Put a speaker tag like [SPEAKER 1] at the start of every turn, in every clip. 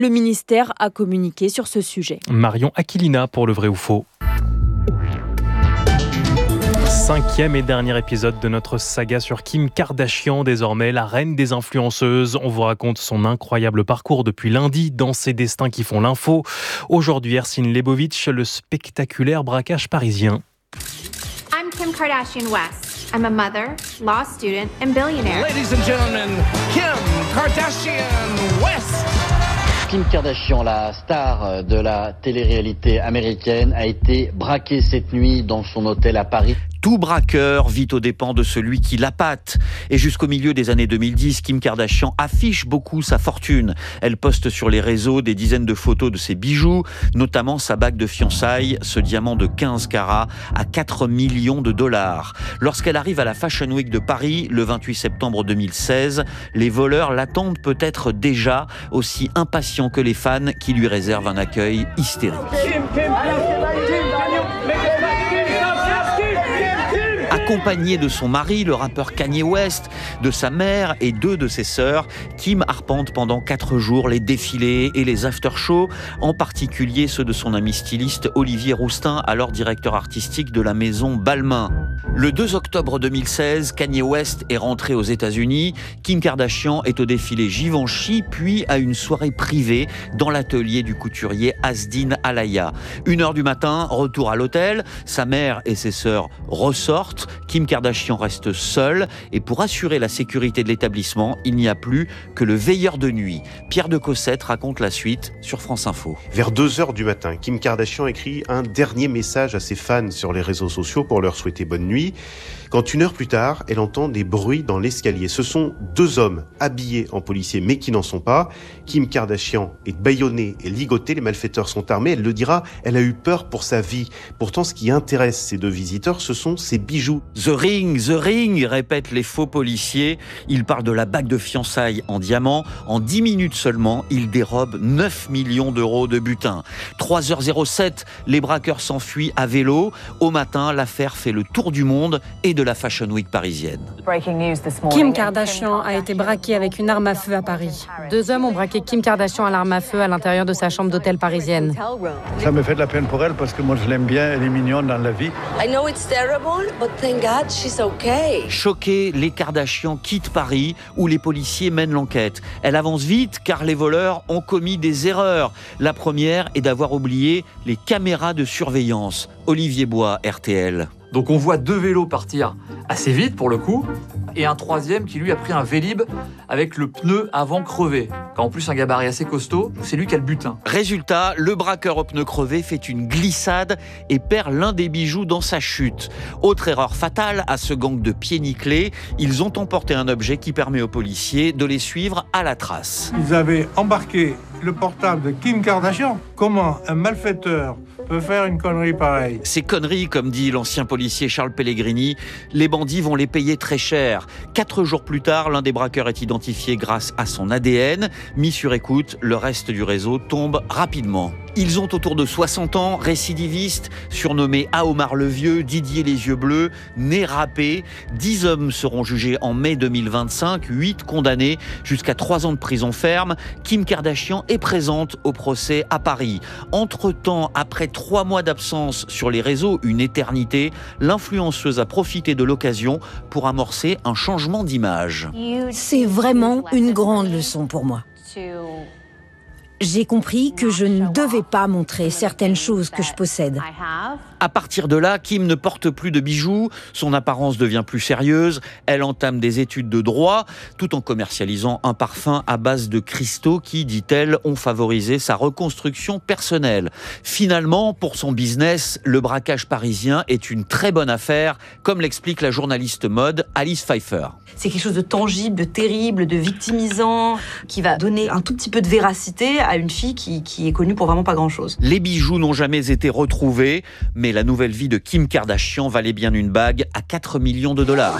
[SPEAKER 1] Le ministère a communiqué sur ce sujet.
[SPEAKER 2] Marion Aquilina pour le vrai ou faux. 5e et dernier épisode de notre saga sur Kim Kardashian, désormais la reine des influenceuses. On vous raconte son incroyable parcours depuis lundi dans Ses destins qui font l'info. Aujourd'hui, Ercine Lebovitch, le spectaculaire braquage parisien.
[SPEAKER 3] I'm Kim Kardashian West. I'm a mother, law student, and billionaire.
[SPEAKER 4] Ladies and gentlemen, Kim Kardashian West.
[SPEAKER 5] Kim Kardashian, la star de la télé-réalité américaine, a été braquée cette nuit dans son hôtel à Paris.
[SPEAKER 6] Tout braqueur vit aux dépens de celui qui l'appâte. Et jusqu'au milieu des années 2010, Kim Kardashian affiche beaucoup sa fortune. Elle poste sur les réseaux des dizaines de photos de ses bijoux, notamment sa bague de fiançailles, ce diamant de 15 carats à 4 millions de dollars. Lorsqu'elle arrive à la Fashion Week de Paris, le 28 septembre 2016, les voleurs l'attendent peut-être déjà, aussi impatients que les fans qui lui réservent un accueil hystérique. Accompagnée de son mari, le rappeur Kanye West, de sa mère et 2 de ses sœurs, Kim arpente pendant 4 jours les défilés et les after-shows, en particulier ceux de son ami styliste Olivier Rousteing, alors directeur artistique de la maison Balmain. Le 2 octobre 2016, Kanye West est rentré aux États-Unis. Kim Kardashian est au défilé Givenchy, puis à une soirée privée dans l'atelier du couturier Asdin Alaya. 1h du matin, retour à l'hôtel. Sa mère et ses sœurs ressortent. Kim Kardashian reste seule. Et pour assurer la sécurité de l'établissement, il n'y a plus que le veilleur de nuit. Pierre de Cossette raconte la suite sur France Info.
[SPEAKER 7] Vers 2h du matin, Kim Kardashian écrit un dernier message à ses fans sur les réseaux sociaux pour leur souhaiter bonne nuit. Quand 1 heure plus tard, elle entend des bruits dans l'escalier. Ce sont 2 hommes habillés en policiers mais qui n'en sont pas. Kim Kardashian est bâillonnée et ligotée, les malfaiteurs sont armés. Elle le dira, elle a eu peur pour sa vie. Pourtant, ce qui intéresse ces 2 visiteurs, ce sont ses bijoux.
[SPEAKER 6] The ring, répètent les faux policiers. Ils parlent de la bague de fiançailles en diamant. En 10 minutes seulement, ils dérobent 9 millions d'euros de butin. 3h07, les braqueurs s'enfuient à vélo. Au matin, l'affaire fait le tour du monde et de la Fashion Week parisienne.
[SPEAKER 8] Kim Kardashian a été braquée avec une arme à feu à Paris. 2 hommes ont braqué Kim Kardashian à l'arme à feu à l'intérieur de sa chambre d'hôtel parisienne.
[SPEAKER 9] Ça me fait de la peine pour elle parce que moi je l'aime bien, elle est mignonne dans la vie.
[SPEAKER 6] Choqués, les Kardashian quittent Paris où les policiers mènent l'enquête. Elle avance vite car les voleurs ont commis des erreurs. La première est d'avoir oublié les caméras de surveillance. Olivier Bois, RTL.
[SPEAKER 10] Donc on voit 2 vélos partir assez vite pour le coup, et un troisième qui lui a pris un Vélib avec le pneu avant crevé. En plus un gabarit assez costaud, c'est lui qui a le butin.
[SPEAKER 6] Résultat, le braqueur au pneu crevé fait une glissade et perd l'un des bijoux dans sa chute. Autre erreur fatale à ce gang de pieds nickelés, ils ont emporté un objet qui permet aux policiers de les suivre à la trace.
[SPEAKER 9] Ils avaient embarqué le portable de Kim Kardashian. Comment un malfaiteur peut faire une connerie pareille?
[SPEAKER 6] Ces conneries, comme dit l'ancien policier Charles Pellegrini, les bandits vont les payer très cher. 4 jours plus tard, l'un des braqueurs est identifié grâce à son ADN. Mis sur écoute, le reste du réseau tombe rapidement. Ils ont autour de 60 ans, récidivistes, surnommés Aomar le Vieux, Didier les Yeux Bleus, nez râpé. 10 hommes seront jugés en mai 2025, 8 condamnés jusqu'à 3 ans de prison ferme. Kim Kardashian est présente au procès à Paris. Entre-temps, après 3 mois d'absence sur les réseaux, une éternité, l'influenceuse a profité de l'occasion pour amorcer un changement d'image.
[SPEAKER 11] C'est vraiment une grande leçon pour moi. J'ai compris que je ne devais pas montrer certaines choses que je possède.
[SPEAKER 6] À partir de là, Kim ne porte plus de bijoux, son apparence devient plus sérieuse, elle entame des études de droit, tout en commercialisant un parfum à base de cristaux qui, dit-elle, ont favorisé sa reconstruction personnelle. Finalement, pour son business, le braquage parisien est une très bonne affaire, comme l'explique la journaliste mode Alice Pfeiffer.
[SPEAKER 12] C'est quelque chose de tangible, de terrible, de victimisant, qui va donner un tout petit peu de véracité à une fille qui est connue pour vraiment pas grand-chose.
[SPEAKER 6] Les bijoux n'ont jamais été retrouvés, mais la nouvelle vie de Kim Kardashian valait bien une bague à 4 millions de dollars.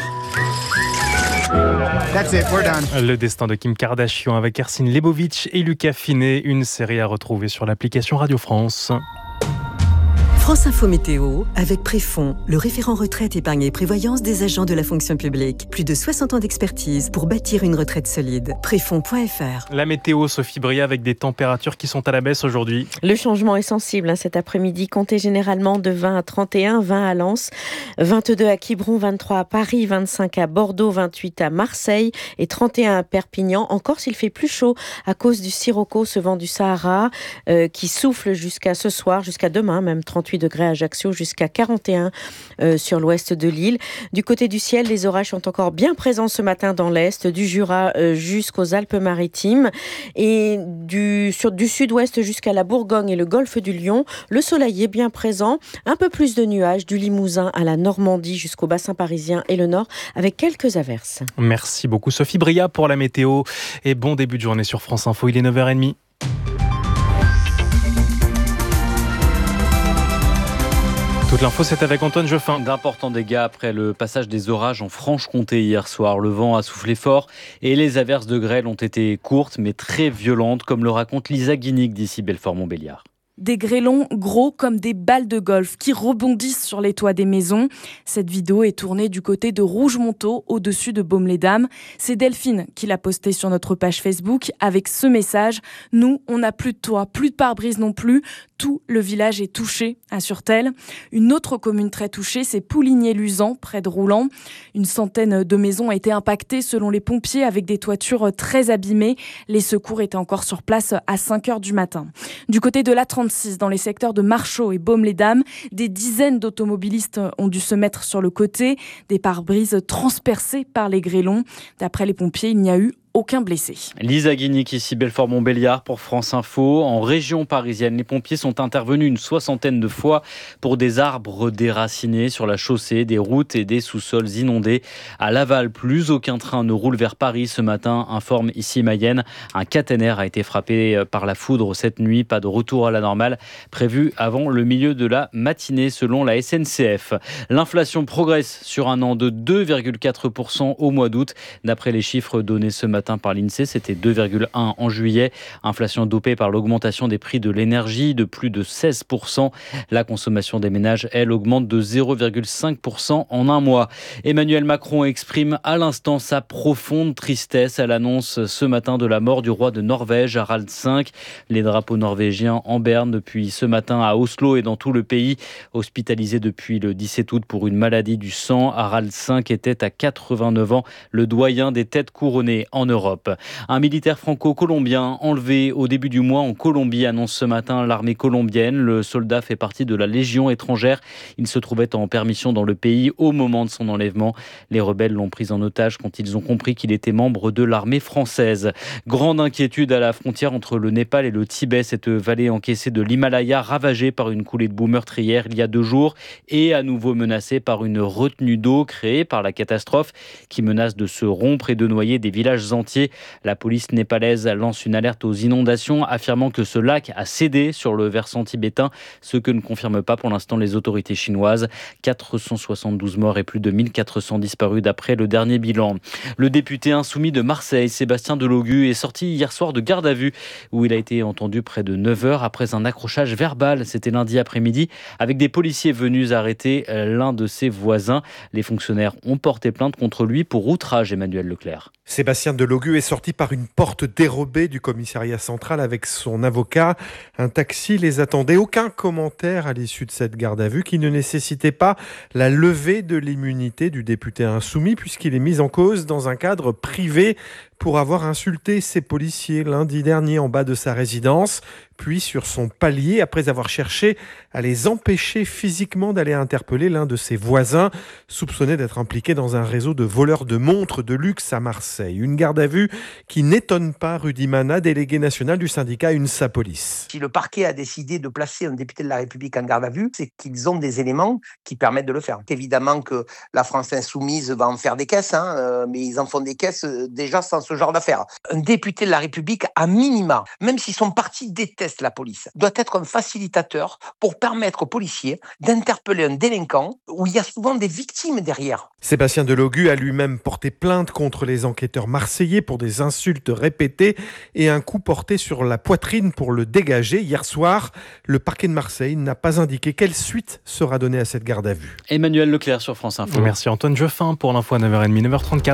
[SPEAKER 2] That's it, we're done. Le destin de Kim Kardashian avec Ercine Lebovitch et Lucas Finet, une série à retrouver sur l'application Radio France.
[SPEAKER 13] France Info Météo avec Préfond, le référent retraite, épargne et prévoyance des agents de la fonction publique. Plus de 60 ans d'expertise pour bâtir une retraite solide. Préfond.fr.
[SPEAKER 2] La météo, Sophie Bria, avec des températures qui sont à la baisse aujourd'hui.
[SPEAKER 14] Le changement est sensible cet après-midi. Comptez généralement de 20 à 31, 20 à Lens, 22 à Quiberon, 23 à Paris, 25 à Bordeaux, 28 à Marseille et 31 à Perpignan. En Corse, il fait plus chaud à cause du sirocco, ce vent du Sahara qui souffle jusqu'à ce soir, jusqu'à demain, même 38 degrés à Ajaccio, jusqu'à 41 sur l'ouest de l'île. Du côté du ciel, les orages sont encore bien présents ce matin dans l'est, du Jura jusqu'aux Alpes-Maritimes et du sud-ouest jusqu'à la Bourgogne et le golfe du Lion. Le soleil est bien présent, un peu plus de nuages du Limousin à la Normandie jusqu'au bassin parisien et le nord avec quelques averses.
[SPEAKER 2] Merci beaucoup Sophie Bria pour la météo et bon début de journée sur France Info, il est 9h30. Toute l'info, c'est avec Antoine Geoffin.
[SPEAKER 15] D'importants dégâts après le passage des orages en Franche-Comté hier soir. Le vent a soufflé fort et les averses de grêle ont été courtes mais très violentes, comme le raconte Lisa Guinic d'ici Belfort-Montbéliard.
[SPEAKER 16] Des grêlons gros comme des balles de golf qui rebondissent sur les toits des maisons. Cette vidéo est tournée du côté de Rougemontaut, au-dessus de Baume-les-Dames. C'est Delphine qui l'a postée sur notre page Facebook avec ce message. « Nous, on n'a plus de toit, plus de pare-brise non plus. Tout le village est touché », assure-t-elle. Une autre commune très touchée, c'est Pouligné-Luzan, près de Roulan. Une centaine de maisons ont été impactées selon les pompiers avec des toitures très abîmées. Les secours étaient encore sur place à 5h du matin. Du côté de l'A36, dans les secteurs de Marchaux et Baume-les-Dames, des dizaines d'automobilistes ont dû se mettre sur le côté, des pare-brises transpercés par les grêlons. D'après les pompiers, il n'y a eu aucun blessé.
[SPEAKER 15] Lisa Guinic, ici Belfort-Montbéliard pour France Info. En région parisienne, les pompiers sont intervenus une 60aine de fois pour des arbres déracinés sur la chaussée, des routes et des sous-sols inondés. À Laval, plus aucun train ne roule vers Paris ce matin, informe ici Mayenne. Un caténaire a été frappé par la foudre cette nuit. Pas de retour à la normale prévu avant le milieu de la matinée selon la SNCF. L'inflation progresse sur un an de 2,4% au mois d'août. D'après les chiffres donnés ce matin par l'INSEE, c'était 2,1 en juillet. Inflation dopée par l'augmentation des prix de l'énergie de plus de 16%. La consommation des ménages, elle, augmente de 0,5% en un mois. Emmanuel Macron exprime à l'instant sa profonde tristesse à l'annonce ce matin de la mort du roi de Norvège, Harald V. Les drapeaux norvégiens en berne depuis ce matin à Oslo et dans tout le pays. Hospitalisé depuis le 17 août pour une maladie du sang, Harald V était à 89 ans, le doyen des têtes couronnées en Europe. Un militaire franco-colombien enlevé au début du mois en Colombie, annonce ce matin l'armée colombienne. Le soldat fait partie de la Légion étrangère. Il se trouvait en permission dans le pays au moment de son enlèvement. Les rebelles l'ont pris en otage quand ils ont compris qu'il était membre de l'armée française. Grande inquiétude à la frontière entre le Népal et le Tibet. Cette vallée encaissée de l'Himalaya, ravagée par une coulée de boue meurtrière il y a 2 jours et à nouveau menacée par une retenue d'eau créée par la catastrophe qui menace de se rompre et de noyer des villages entiers. La police népalaise lance une alerte aux inondations, affirmant que ce lac a cédé sur le versant tibétain, ce que ne confirment pas pour l'instant les autorités chinoises. 472 morts et plus de 1400 disparus d'après le dernier bilan. Le député insoumis de Marseille, Sébastien Delogu, est sorti hier soir de garde à vue, où il a été entendu près de 9 heures après un accrochage verbal. C'était lundi après-midi, avec des policiers venus arrêter l'un de ses voisins. Les fonctionnaires ont porté plainte contre lui pour outrage, Emmanuel Leclerc.
[SPEAKER 17] Sébastien Delogu est sorti par une porte dérobée du commissariat central avec son avocat. Un taxi les attendait. Aucun commentaire à l'issue de cette garde à vue qui ne nécessitait pas la levée de l'immunité du député insoumis puisqu'il est mis en cause dans un cadre privé pour avoir insulté ses policiers lundi dernier en bas de sa résidence, puis sur son palier après avoir cherché à les empêcher physiquement d'aller interpeller l'un de ses voisins, soupçonné d'être impliqué dans un réseau de voleurs de montres de luxe à Marseille. Une garde à vue qui n'étonne pas Rudy Mana, délégué national du syndicat UNSA Police.
[SPEAKER 18] Si le parquet a décidé de placer un député de la République en garde à vue, c'est qu'ils ont des éléments qui permettent de le faire. Évidemment que la France insoumise va en faire des caisses, mais ils en font des caisses déjà sans se ce genre d'affaires. Un député de la République, à minima, même si son parti déteste la police, doit être un facilitateur pour permettre aux policiers d'interpeller un délinquant où il y a souvent des victimes derrière.
[SPEAKER 17] Sébastien Delogu a lui-même porté plainte contre les enquêteurs marseillais pour des insultes répétées et un coup porté sur la poitrine pour le dégager. Hier soir, le parquet de Marseille n'a pas indiqué quelle suite sera donnée à cette garde à vue.
[SPEAKER 15] Emmanuel Leclerc sur France Info.
[SPEAKER 2] Merci Antoine Jeffin pour l'info à 9h30, 9h34.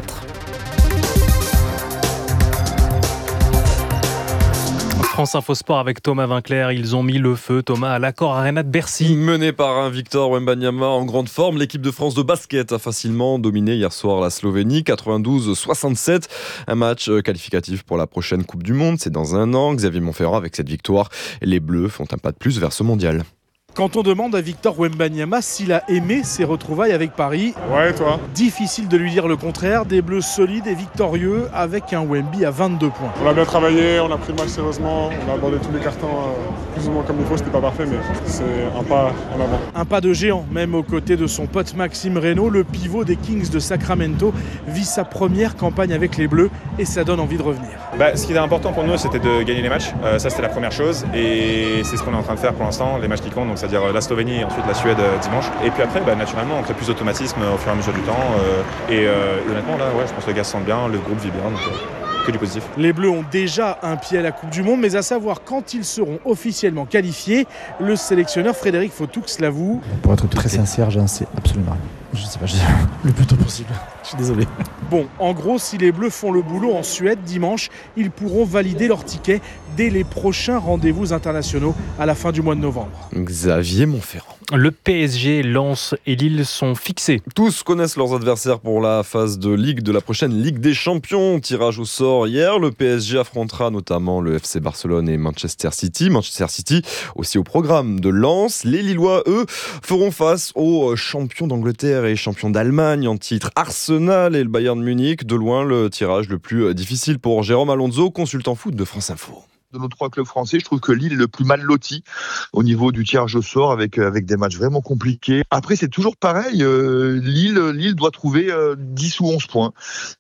[SPEAKER 2] France Info Sport avec Thomas Vinclair. Ils ont mis le feu, Thomas, à l'Accor Arena de Bercy.
[SPEAKER 19] Mené par un Victor Wembanyama en grande forme, l'équipe de France de basket a facilement dominé hier soir la Slovénie, 92-67. Un match qualificatif pour la prochaine Coupe du Monde. C'est dans un an. Xavier Monferrand, avec cette victoire, les Bleus font un pas de plus vers ce mondial.
[SPEAKER 20] Quand on demande à Victor Wembanyama s'il a aimé ses retrouvailles avec Paris,
[SPEAKER 21] ouais, toi.
[SPEAKER 20] Difficile de lui dire le contraire, des Bleus solides et victorieux avec un Wemby à 22 points.
[SPEAKER 21] On a bien travaillé, on a pris le match sérieusement, on a abordé tous les cartons plus ou moins comme il faut, c'était pas parfait mais c'est un pas en avant.
[SPEAKER 20] Un pas de géant, même aux côtés de son pote Maxime Reynaud, le pivot des Kings de Sacramento vit sa première campagne avec les Bleus et ça donne envie de revenir.
[SPEAKER 21] Ce qui était important pour nous, c'était de gagner les matchs, ça c'était la première chose et c'est ce qu'on est en train de faire pour l'instant, les matchs qui comptent, donc c'est-à-dire la Slovénie et ensuite la Suède dimanche. Et puis après, naturellement, on crée plus d'automatisme au fur et à mesure du temps. Et honnêtement, là, je pense que les gars se sentent bien, le groupe vit bien, donc que du positif.
[SPEAKER 20] Les Bleus ont déjà un pied à la Coupe du Monde, mais à savoir quand ils seront officiellement qualifiés, le sélectionneur Frédéric Fautoux l'avoue.
[SPEAKER 22] Pour être très sincère, j'en sais absolument rien. Je sais pas, le plus tôt possible. Je suis désolé.
[SPEAKER 20] Bon, en gros, si les Bleus font le boulot en Suède dimanche, ils pourront valider leur ticket dès les prochains rendez-vous internationaux à la fin du mois de novembre.
[SPEAKER 19] Xavier Monferrand.
[SPEAKER 2] Le PSG, Lens et Lille sont fixés.
[SPEAKER 19] Tous connaissent leurs adversaires pour la phase de Ligue de la prochaine Ligue des Champions. Tirage au sort hier. Le PSG affrontera notamment le FC Barcelone et Manchester City. Manchester City aussi au programme de Lens. Les Lillois, eux, feront face aux champions d'Angleterre et champions d'Allemagne en titre Arsenal et le Bayern Munich. De loin, le tirage le plus difficile pour Jérôme Alonso, consultant foot de France Info.
[SPEAKER 23] De nos trois clubs français, je trouve que Lille est le plus mal loti au niveau du tirage au sort avec des matchs vraiment compliqués. Après, c'est toujours pareil. Lille doit trouver 10 ou 11 points.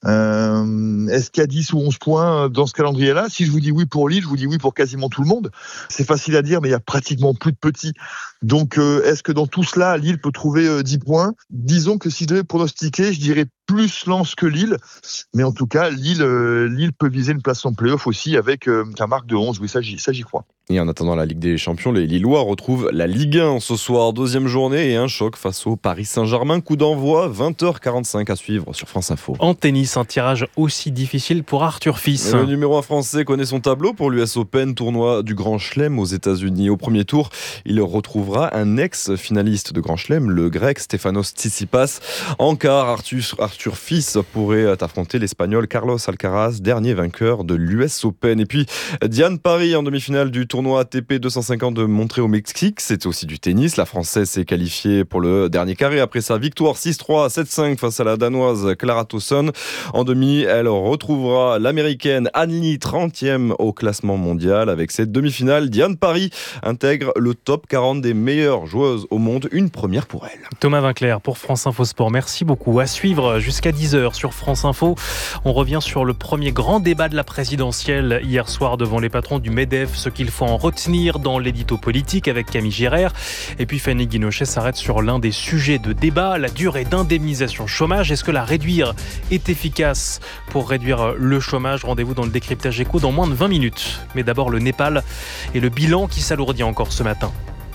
[SPEAKER 23] Est-ce qu'il y a 10 ou 11 points dans ce calendrier-là ? Si je vous dis oui pour Lille, je vous dis oui pour quasiment tout le monde. C'est facile à dire, mais il y a pratiquement plus de petits. Donc, est-ce que dans tout cela, Lille peut trouver 10 points ? Disons que si je devais pronostiquer, je dirais plus Lens que Lille. Mais en tout cas, Lille peut viser une place en play-off aussi avec un marque de 11. Oui, ça j'y crois.
[SPEAKER 19] Et en attendant la Ligue des Champions, les Lillois retrouvent la Ligue 1 ce soir. Deuxième journée et un choc face au Paris Saint-Germain. Coup d'envoi, 20h45 à suivre sur France Info.
[SPEAKER 2] En tennis, un tirage aussi difficile pour Arthur Fils.
[SPEAKER 19] Le numéro 1 français connaît son tableau pour l'US Open, tournoi du Grand Chelem aux États-Unis. Au premier tour, il retrouvera un ex-finaliste de Grand Chelem, le grec Stefanos Tsitsipas. En quart, Arthur Fils pourrait affronter l'Espagnol Carlos Alcaraz, dernier vainqueur de l'US Open. Et puis, Diane Parry en demi-finale du tournoi ATP 250 de Montreux au Mexique. C'est aussi du tennis. La Française s'est qualifiée pour le dernier carré après sa victoire 6-3, 7-5 face à la Danoise Clara Tauson. En demi, elle retrouvera l'Américaine Annie, 30e au classement mondial. Avec cette demi-finale, Diane Parry intègre le top 40 des meilleures joueuses au monde. Une première pour elle.
[SPEAKER 2] Thomas Vinclair pour France Info Sport. Merci beaucoup. À suivre jusqu'à 10h sur France Info. On revient sur le premier grand débat de la présidentielle hier soir devant les patrons du MEDEF. Ce qu'il faut en retenir dans l'édito politique avec Camille Girard. Et puis Fanny Guinochet s'arrête sur l'un des sujets de débat, la durée d'indemnisation chômage. Est-ce que la réduire est efficace pour réduire le chômage ? Rendez-vous dans le décryptage écho dans moins de 20 minutes. Mais d'abord le Népal et le bilan qui s'alourdit encore ce matin.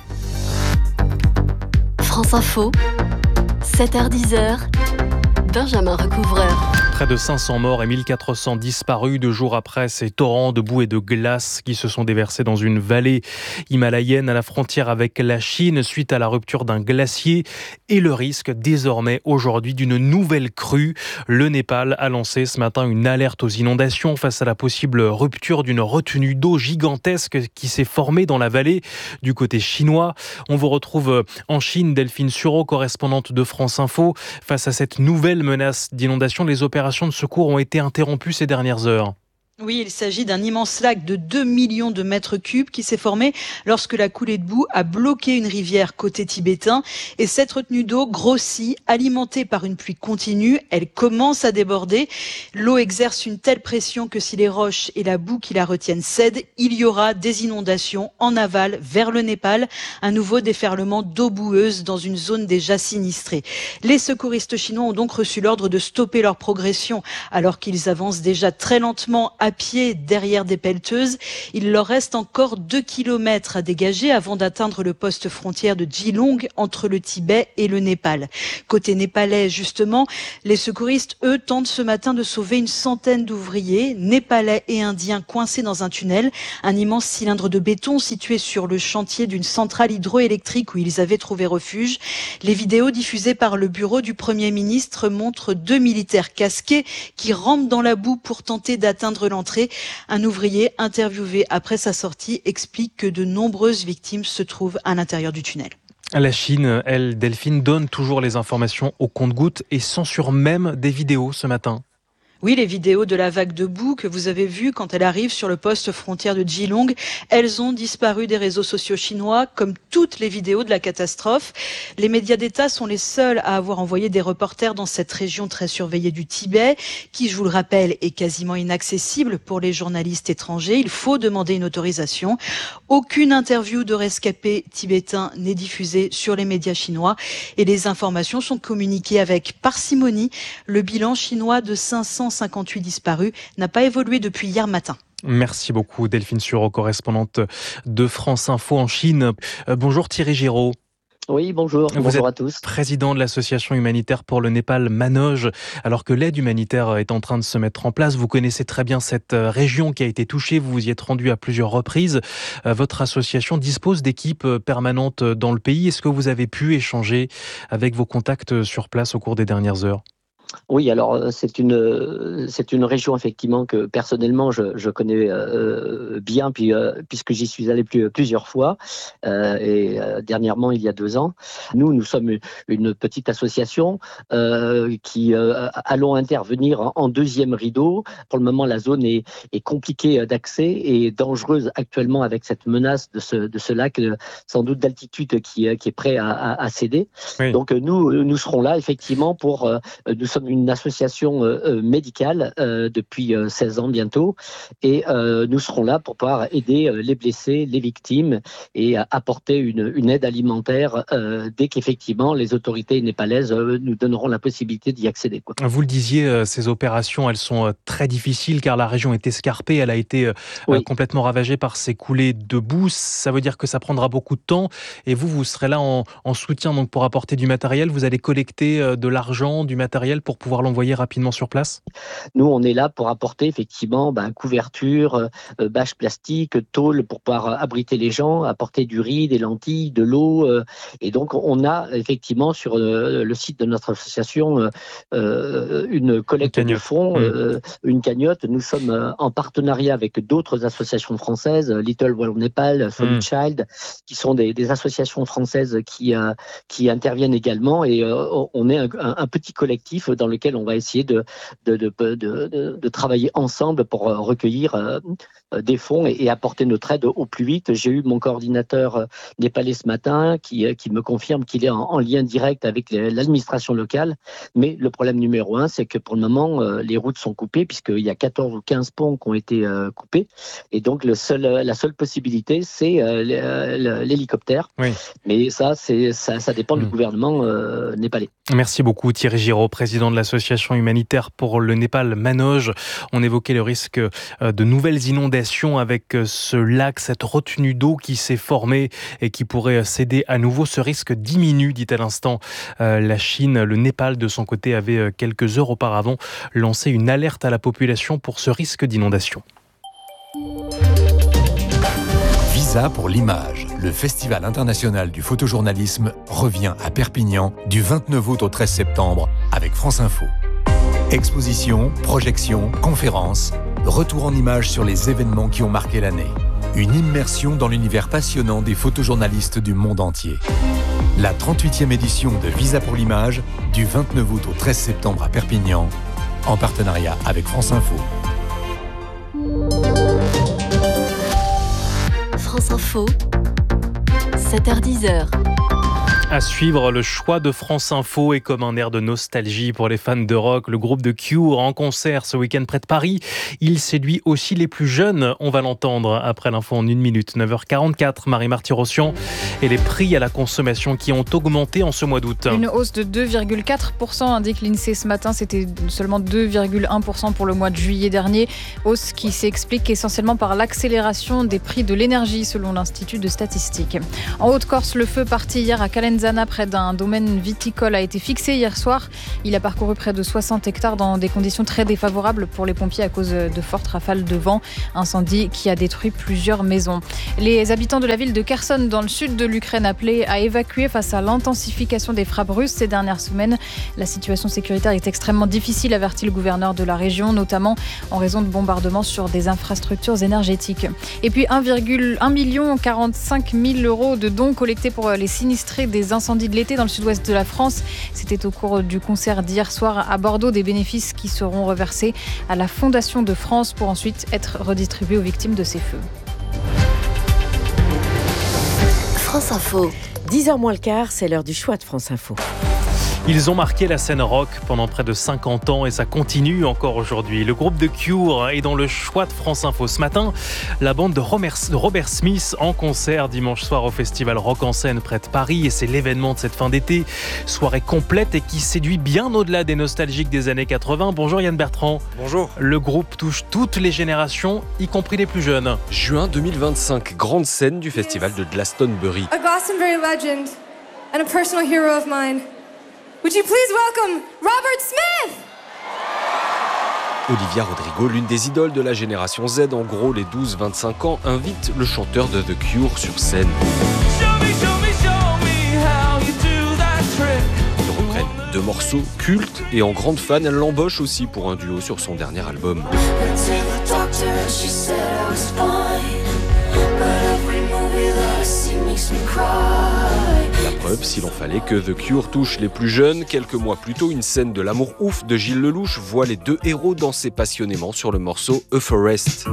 [SPEAKER 24] France Info, 7h-10h, Benjamin Recouvreur.
[SPEAKER 2] Près de 500 morts et 1400 disparus 2 jours après ces torrents de boue et de glace qui se sont déversés dans une vallée himalayenne à la frontière avec la Chine suite à la rupture d'un glacier et le risque désormais aujourd'hui d'une nouvelle crue. Le Népal a lancé ce matin une alerte aux inondations face à la possible rupture d'une retenue d'eau gigantesque qui s'est formée dans la vallée du côté chinois. On vous retrouve en Chine, Delphine Sureau, correspondante de France Info. Face à cette nouvelle menace d'inondation, les opérations de secours ont été interrompues ces dernières heures.
[SPEAKER 1] Oui, il s'agit d'un immense lac de 2 millions de mètres cubes qui s'est formé lorsque la coulée de boue a bloqué une rivière côté tibétain. Et cette retenue d'eau grossit, alimentée par une pluie continue. Elle commence à déborder. L'eau exerce une telle pression que si les roches et la boue qui la retiennent cèdent, il y aura des inondations en aval vers le Népal. Un nouveau déferlement d'eau boueuse dans une zone déjà sinistrée. Les secouristes chinois ont donc reçu l'ordre de stopper leur progression alors qu'ils avancent déjà très lentement à pied derrière des pelleteuses. Il leur reste encore 2 kilomètres à dégager avant d'atteindre le poste frontière de Geelong entre le Tibet et le Népal. Côté népalais, justement, les secouristes, eux, tentent ce matin de sauver une centaine d'ouvriers népalais et indiens coincés dans un tunnel, un immense cylindre de béton situé sur le chantier d'une centrale hydroélectrique où ils avaient trouvé refuge. Les vidéos diffusées par le bureau du Premier ministre montrent 2 militaires casqués qui rampent dans la boue pour tenter d'atteindre l'entrée. Un ouvrier interviewé après sa sortie explique que de nombreuses victimes se trouvent à l'intérieur du tunnel.
[SPEAKER 2] La Chine, elle, Delphine, donne toujours les informations au compte-gouttes et censure même des vidéos ce matin.
[SPEAKER 1] Oui, les vidéos de la vague de boue que vous avez vues quand elle arrive sur le poste frontière de Geelong, elles ont disparu des réseaux sociaux chinois, comme toutes les vidéos de la catastrophe. Les médias d'État sont les seuls à avoir envoyé des reporters dans cette région très surveillée du Tibet, qui, je vous le rappelle, est quasiment inaccessible pour les journalistes étrangers. Il faut demander une autorisation. Aucune interview de rescapés tibétains n'est diffusée sur les médias chinois et les informations sont communiquées avec parcimonie. Le bilan chinois de 558 disparus n'a pas évolué depuis hier matin.
[SPEAKER 2] Merci beaucoup Delphine Sureau, correspondante de France Info en Chine. Bonjour Thierry Giraud.
[SPEAKER 3] Oui, bonjour. Bonjour à tous.
[SPEAKER 2] Président de l'association humanitaire pour le Népal, Manoj. Alors que l'aide humanitaire est en train de se mettre en place, vous connaissez très bien cette région qui a été touchée, vous vous y êtes rendu à plusieurs reprises. Votre association dispose d'équipes permanentes dans le pays. Est-ce que vous avez pu échanger avec vos contacts sur place au cours des dernières heures ?
[SPEAKER 3] Oui, alors c'est une région effectivement que personnellement je connais bien puisque j'y suis allé plusieurs fois et dernièrement il y a 2 ans. Nous sommes une petite association qui allons intervenir en deuxième rideau. Pour le moment la zone est compliquée d'accès et dangereuse actuellement avec cette menace de ce lac sans doute d'altitude qui est prêt à céder. Oui. Donc nous serons là effectivement pour nous sommes une association médicale depuis 16 ans bientôt et nous serons là pour pouvoir aider les blessés, les victimes et apporter une aide alimentaire dès qu'effectivement les autorités népalaises nous donneront la possibilité d'y accéder. Quoi.
[SPEAKER 2] Vous le disiez, ces opérations elles sont très difficiles car la région est escarpée, elle a été complètement ravagée par ces coulées de boue. Ça veut dire que ça prendra beaucoup de temps et vous serez là en soutien donc pour apporter du matériel. Vous allez collecter de l'argent, du matériel pour pouvoir l'envoyer rapidement sur place ?
[SPEAKER 3] Nous, on est là pour apporter effectivement couverture, bâches plastiques, tôles pour pouvoir abriter les gens, apporter du riz, des lentilles, de l'eau. Et donc, on a effectivement sur le site de notre association une collecte de fonds, une cagnotte. Nous sommes en partenariat avec d'autres associations françaises, Little World Nepal, Solid Child, qui sont des associations françaises qui interviennent également. Et on est un petit collectif dans lequel on va essayer de travailler ensemble pour recueillir des fonds et apporter notre aide au plus vite. J'ai eu mon coordinateur népalais ce matin qui me confirme qu'il est en lien direct avec l'administration locale. Mais le problème numéro 1, c'est que pour le moment, les routes sont coupées puisqu'il y a 14 ou 15 ponts qui ont été coupés. Et donc, la seule possibilité, c'est l'hélicoptère. Oui. Mais ça dépend du gouvernement népalais.
[SPEAKER 2] Merci beaucoup Thierry Giraud, président de l'association humanitaire pour le Népal, Manoj. On évoquait le risque de nouvelles inondations avec ce lac, cette retenue d'eau qui s'est formée et qui pourrait céder à nouveau. Ce risque diminue, dit à l'instant la Chine. Le Népal, de son côté, avait quelques heures auparavant lancé une alerte à la population pour ce risque d'inondation.
[SPEAKER 4] Visa pour l'image. Le Festival international du photojournalisme revient à Perpignan du 29 août au 13 septembre avec France Info. Expositions, projections, conférences, retour en images sur les événements qui ont marqué l'année. Une immersion dans l'univers passionnant des photojournalistes du monde entier. La 38e édition de Visa pour l'image du 29 août au 13 septembre à Perpignan, en partenariat avec France Info.
[SPEAKER 24] France Info, 7h-10h.
[SPEAKER 2] À suivre, le choix de France Info est comme un air de nostalgie pour les fans de rock. Le groupe de Cure en concert ce week-end près de Paris. Il séduit aussi les plus jeunes. On va l'entendre après l'info en 1 minute. 9h44, Marie-Marty Rossian. Et les prix à la consommation qui ont augmenté en ce mois d'août.
[SPEAKER 5] Une hausse de 2,4% indique l'INSEE ce matin. C'était seulement 2,1% pour le mois de juillet dernier. Hausse qui s'explique essentiellement par l'accélération des prix de l'énergie selon l'Institut de statistique. En Haute-Corse, le feu parti hier à Calenzana près d'un domaine viticole a été fixé hier soir. Il a parcouru près de 60 hectares dans des conditions très défavorables pour les pompiers à cause de fortes rafales de vent. Incendie qui a détruit plusieurs maisons. Les habitants de la ville de Kherson dans le sud de l'Ukraine appelés à évacuer face à l'intensification des frappes russes ces dernières semaines. La situation sécuritaire est extrêmement difficile, avertit le gouverneur de la région, notamment en raison de bombardements sur des infrastructures énergétiques. Et puis 1 45 000 € de dons collectés pour les sinistrés des incendies de l'été dans le sud-ouest de la France. C'était au cours du concert d'hier soir à Bordeaux, des bénéfices qui seront reversés à la Fondation de France pour ensuite être redistribués aux victimes de ces feux.
[SPEAKER 24] France Info.
[SPEAKER 14] 10h moins le quart, c'est l'heure du choix de France Info.
[SPEAKER 2] Ils ont marqué la scène rock pendant près de 50 ans et ça continue encore aujourd'hui. Le groupe de Cure est dans le choix de France Info. Ce matin, la bande de Robert Smith en concert dimanche soir au festival Rock en Seine près de Paris. Et c'est l'événement de cette fin d'été. Soirée complète et qui séduit bien au-delà des nostalgiques des années 80. Bonjour Yann Bertrand.
[SPEAKER 7] Bonjour.
[SPEAKER 2] Le groupe touche toutes les générations, y compris les plus jeunes.
[SPEAKER 7] Juin 2025, grande scène du festival de Glastonbury.
[SPEAKER 8] A Glastonbury legend and a personal hero of mine. Would you please welcome Robert Smith?
[SPEAKER 7] Olivia Rodrigo, l'une des idoles de la génération Z, en gros les 12-25 ans, invite le chanteur de The Cure sur scène. Ils reprennent 2 morceaux cultes et en grande fan, elle l'embauche aussi pour un duo sur son dernier album. La preuve, s'il en fallait, que The Cure touche les plus jeunes. Quelques mois plus tôt, une scène de l'amour ouf de Gilles Lelouch voit les 2 héros danser passionnément sur le morceau A Forest.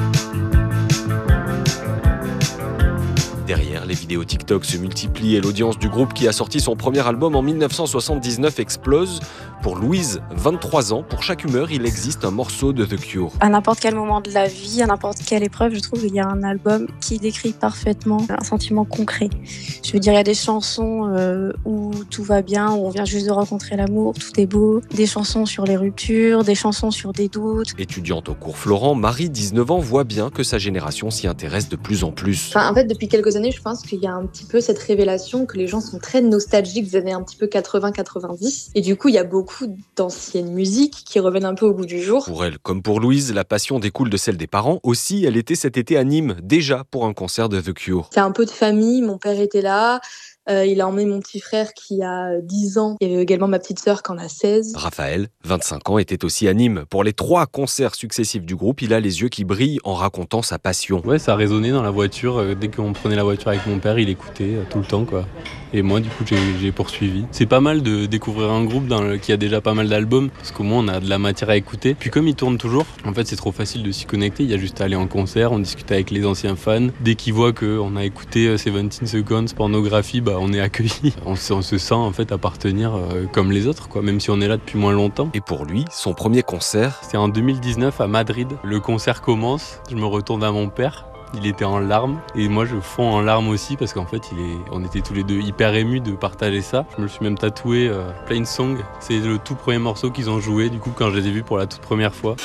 [SPEAKER 7] Derrière, les vidéos TikTok se multiplient et l'audience du groupe qui a sorti son premier album en 1979 explose. Pour Louise, 23 ans, pour chaque humeur, il existe un morceau de The Cure.
[SPEAKER 10] À n'importe quel moment de la vie, à n'importe quelle épreuve, je trouve qu'il y a un album qui décrit parfaitement un sentiment concret. Je veux dire, il y a des chansons où tout va bien, où on vient juste de rencontrer l'amour, tout est beau. Des chansons sur les ruptures, des chansons sur des doutes.
[SPEAKER 7] Étudiante au cours Florent, Marie, 19 ans, voit bien que sa génération s'y intéresse de plus en plus.
[SPEAKER 25] En fait, depuis quelques années, je pense qu'il y a un petit peu cette révélation que les gens sont très nostalgiques des années un petit peu 80-90. Et du coup, il y a beaucoup d'anciennes musiques qui reviennent un peu au goût du jour.
[SPEAKER 7] Pour elle, comme pour Louise, la passion découle de celle des parents. Aussi, elle était cet été à Nîmes, déjà pour un concert de The Cure.
[SPEAKER 25] C'est un peu de famille, mon père était là. Il a emmené mon petit frère qui a 10 ans. Il y avait également ma petite sœur qui en a 16.
[SPEAKER 7] Raphaël, 25 ans, était aussi à Nîmes. Pour les 3 concerts successifs du groupe, il a les yeux qui brillent en racontant sa passion.
[SPEAKER 26] Ouais, ça résonnait dans la voiture. Dès qu'on prenait la voiture avec mon père, il écoutait tout le temps, quoi. Et moi, du coup, j'ai poursuivi. C'est pas mal de découvrir un groupe qui a déjà pas mal d'albums, parce qu'au moins, on a de la matière à écouter. Puis comme il tourne toujours, en fait, c'est trop facile de s'y connecter. Il y a juste à aller en concert, on discute avec les anciens fans. Dès qu'ils voient qu'on a écouté 17 Seconds, Pornographie, on est accueillis. On se sent en fait appartenir comme les autres, quoi, même si on est là depuis moins longtemps.
[SPEAKER 7] Et pour lui, son premier concert,
[SPEAKER 26] c'était en 2019 à Madrid. Le concert commence, je me retourne à mon père. Il était en larmes et moi je fonds en larmes aussi parce qu'en fait on était tous les deux hyper émus de partager ça. Je me le suis même tatoué Plain Song. C'est le tout premier morceau qu'ils ont joué du coup quand je les ai vus pour la toute première fois.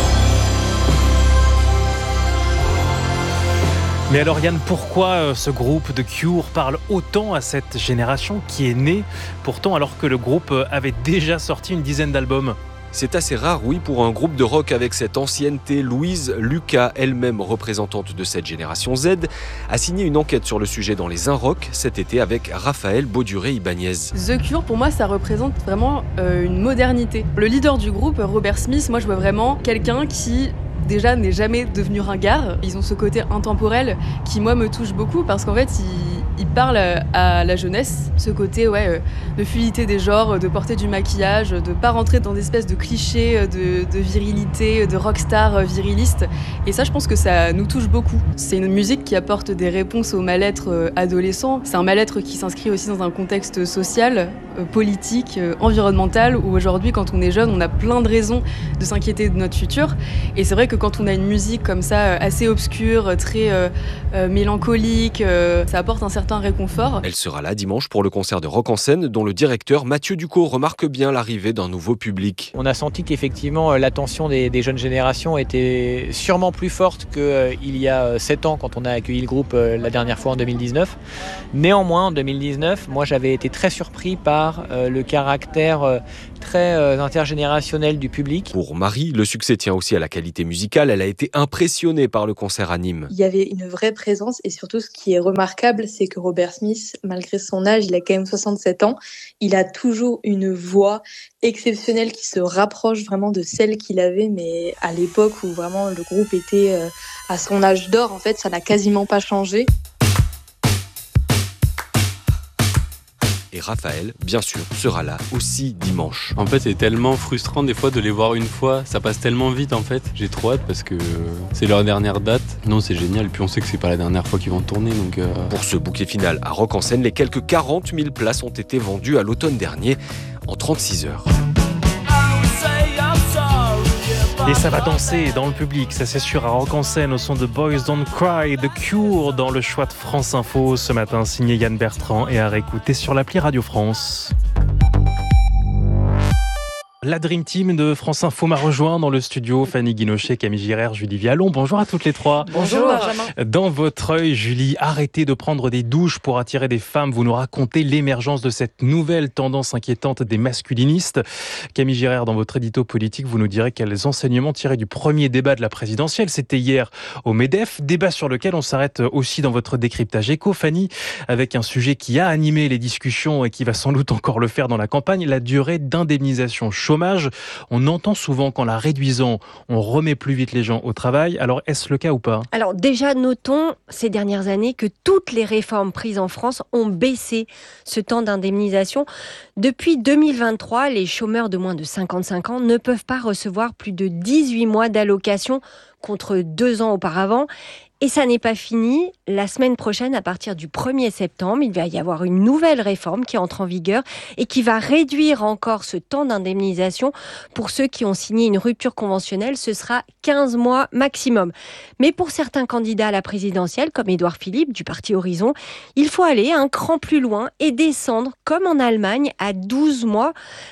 [SPEAKER 2] Mais alors Yann, pourquoi ce groupe de Cure parle autant à cette génération qui est née pourtant alors que le groupe avait déjà sorti une dizaine d'albums ?
[SPEAKER 7] C'est assez rare, oui, pour un groupe de rock avec cette ancienneté. Louise Lucas, elle-même représentante de cette génération Z, a signé une enquête sur le sujet dans les Inrock cet été avec Raphaël Bauduré-Ibanez.
[SPEAKER 27] The Cure, pour moi, ça représente vraiment une modernité. Le leader du groupe, Robert Smith, moi je vois vraiment quelqu'un qui déjà n'est jamais devenu ringard. Ils ont ce côté intemporel qui moi me touche beaucoup parce qu'en fait il parle à la jeunesse, ce côté de fluidité des genres, de porter du maquillage, de pas rentrer dans des espèces de clichés de virilité, de rockstar viriliste. Et ça, je pense que ça nous touche beaucoup. C'est une musique qui apporte des réponses au mal-être adolescent. C'est un mal-être qui s'inscrit aussi dans un contexte social, politique, environnemental, où aujourd'hui, quand on est jeune, on a plein de raisons de s'inquiéter de notre futur. Et c'est vrai que quand on a une musique comme ça, assez obscure, très mélancolique, ça apporte un certain réconfort.
[SPEAKER 7] Elle sera là dimanche pour le concert de Rock en scène, dont le directeur Mathieu Ducot remarque bien l'arrivée d'un nouveau public.
[SPEAKER 6] On a senti qu'effectivement l'attention des jeunes générations était sûrement plus forte qu'il y a 7 ans quand on a accueilli le groupe la dernière fois en 2019. Néanmoins, en 2019, moi j'avais été très surpris par le caractère très intergénérationnel du public.
[SPEAKER 7] Pour Marie, le succès tient aussi à la qualité musicale. Elle a été impressionnée par le concert à Nîmes.
[SPEAKER 25] Il y avait une vraie présence et surtout ce qui est remarquable, c'est que Robert Smith, malgré son âge, il a quand même 67 ans, il a toujours une voix exceptionnelle qui se rapproche vraiment de celle qu'il avait, mais à l'époque où vraiment le groupe était à son âge d'or, en fait, ça n'a quasiment pas changé.
[SPEAKER 7] Et Raphaël, bien sûr, sera là aussi dimanche.
[SPEAKER 26] En fait, c'est tellement frustrant des fois de les voir une fois. Ça passe tellement vite en fait. J'ai trop hâte parce que c'est leur dernière date. Non, c'est génial. Puis on sait que c'est pas la dernière fois qu'ils vont tourner. Donc
[SPEAKER 7] Pour ce bouquet final à Rock en scène, les quelques 40 000 places ont été vendues à l'automne dernier en 36 heures.
[SPEAKER 2] Et ça va danser dans le public, ça c'est sûr, à Rock en scène au son de Boys Don't Cry, The Cure dans le choix de France Info ce matin, signé Yann Bertrand et à réécouter sur l'appli Radio France. La Dream Team de France Info m'a rejoint dans le studio. Fanny Guinochet, Camille Girard, Julie Vialon. Bonjour à toutes les trois.
[SPEAKER 27] Bonjour Benjamin.
[SPEAKER 2] Dans votre œil, Julie, arrêtez de prendre des douches pour attirer des femmes. Vous nous racontez l'émergence de cette nouvelle tendance inquiétante des masculinistes. Camille Girard, dans votre édito politique, vous nous direz quels enseignements tirés du premier débat de la présidentielle. C'était hier au MEDEF, débat sur lequel on s'arrête aussi dans votre décryptage éco. Fanny, avec un sujet qui a animé les discussions et qui va sans doute encore le faire dans la campagne, la durée d'indemnisation chômage. On entend souvent qu'en la réduisant, on remet plus vite les gens au travail. Alors, est-ce le cas ou pas ?
[SPEAKER 9] Alors déjà, notons ces dernières années que toutes les réformes prises en France ont baissé ce temps d'indemnisation. Depuis 2023, les chômeurs de moins de 55 ans ne peuvent pas recevoir plus de 18 mois d'allocation contre 2 ans auparavant. Et ça n'est pas fini. La semaine prochaine, à partir du 1er septembre, il va y avoir une nouvelle réforme qui entre en vigueur et qui va réduire encore ce temps d'indemnisation. Pour ceux qui ont signé une rupture conventionnelle, ce sera 15 mois maximum. Mais pour certains candidats à la présidentielle, comme Édouard Philippe du parti Horizon, il faut aller un cran plus loin et descendre, comme en Allemagne, à 12 mois.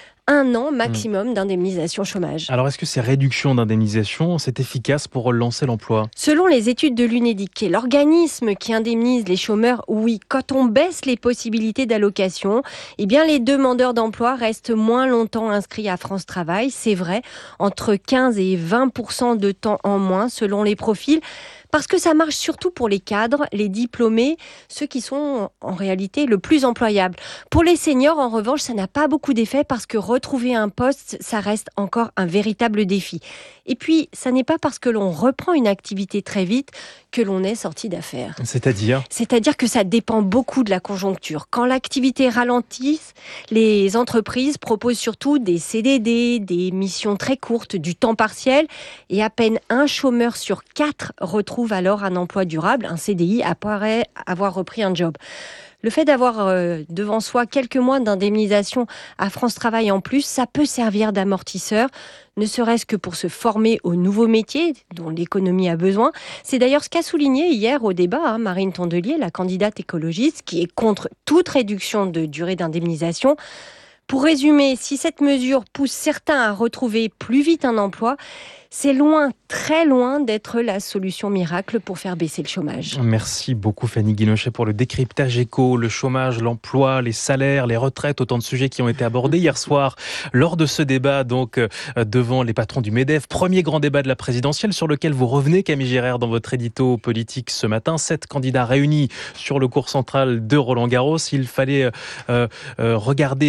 [SPEAKER 9] 1 an maximum d'indemnisation chômage.
[SPEAKER 2] Alors, est-ce que ces réductions d'indemnisation, c'est efficace pour relancer l'emploi ?
[SPEAKER 9] Selon les études de l'UNEDIC, qui est l'organisme qui indemnise les chômeurs, oui, quand on baisse les possibilités d'allocation, eh bien, les demandeurs d'emploi restent moins longtemps inscrits à France Travail. C'est vrai, entre 15 et 20% de temps en moins selon les profils. Parce que ça marche surtout pour les cadres, les diplômés, ceux qui sont en réalité le plus employables. Pour les seniors, en revanche, ça n'a pas beaucoup d'effet parce que retrouver un poste, ça reste encore un véritable défi. Et puis, ça n'est pas parce que l'on reprend une activité très vite que l'on est sorti d'affaires. C'est-à-dire que ça dépend beaucoup de la conjoncture. Quand l'activité ralentit, les entreprises proposent surtout des CDD, des missions très courtes, du temps partiel, et à peine un chômeur sur 4 retrouve alors un emploi durable, un CDI, après avoir repris un job. Le fait d'avoir devant soi quelques mois d'indemnisation à France Travail en plus, ça peut servir d'amortisseur, ne serait-ce que pour se former aux nouveaux métiers dont l'économie a besoin. C'est d'ailleurs ce qu'a souligné hier au débat Marine Tondelier, la candidate écologiste, qui est contre toute réduction de durée d'indemnisation. Pour résumer, si cette mesure pousse certains à retrouver plus vite un emploi, c'est loin, très loin d'être la solution miracle pour faire baisser le chômage.
[SPEAKER 2] Merci beaucoup Fanny Guinochet pour le décryptage éco, le chômage, l'emploi, les salaires, les retraites, autant de sujets qui ont été abordés hier soir lors de ce débat donc devant les patrons du MEDEF. Premier grand débat de la présidentielle sur lequel vous revenez, Camille Girard, dans votre édito politique ce matin. 7 candidats réunis sur le cours central de Roland-Garros. Il fallait regarder ce qui se passe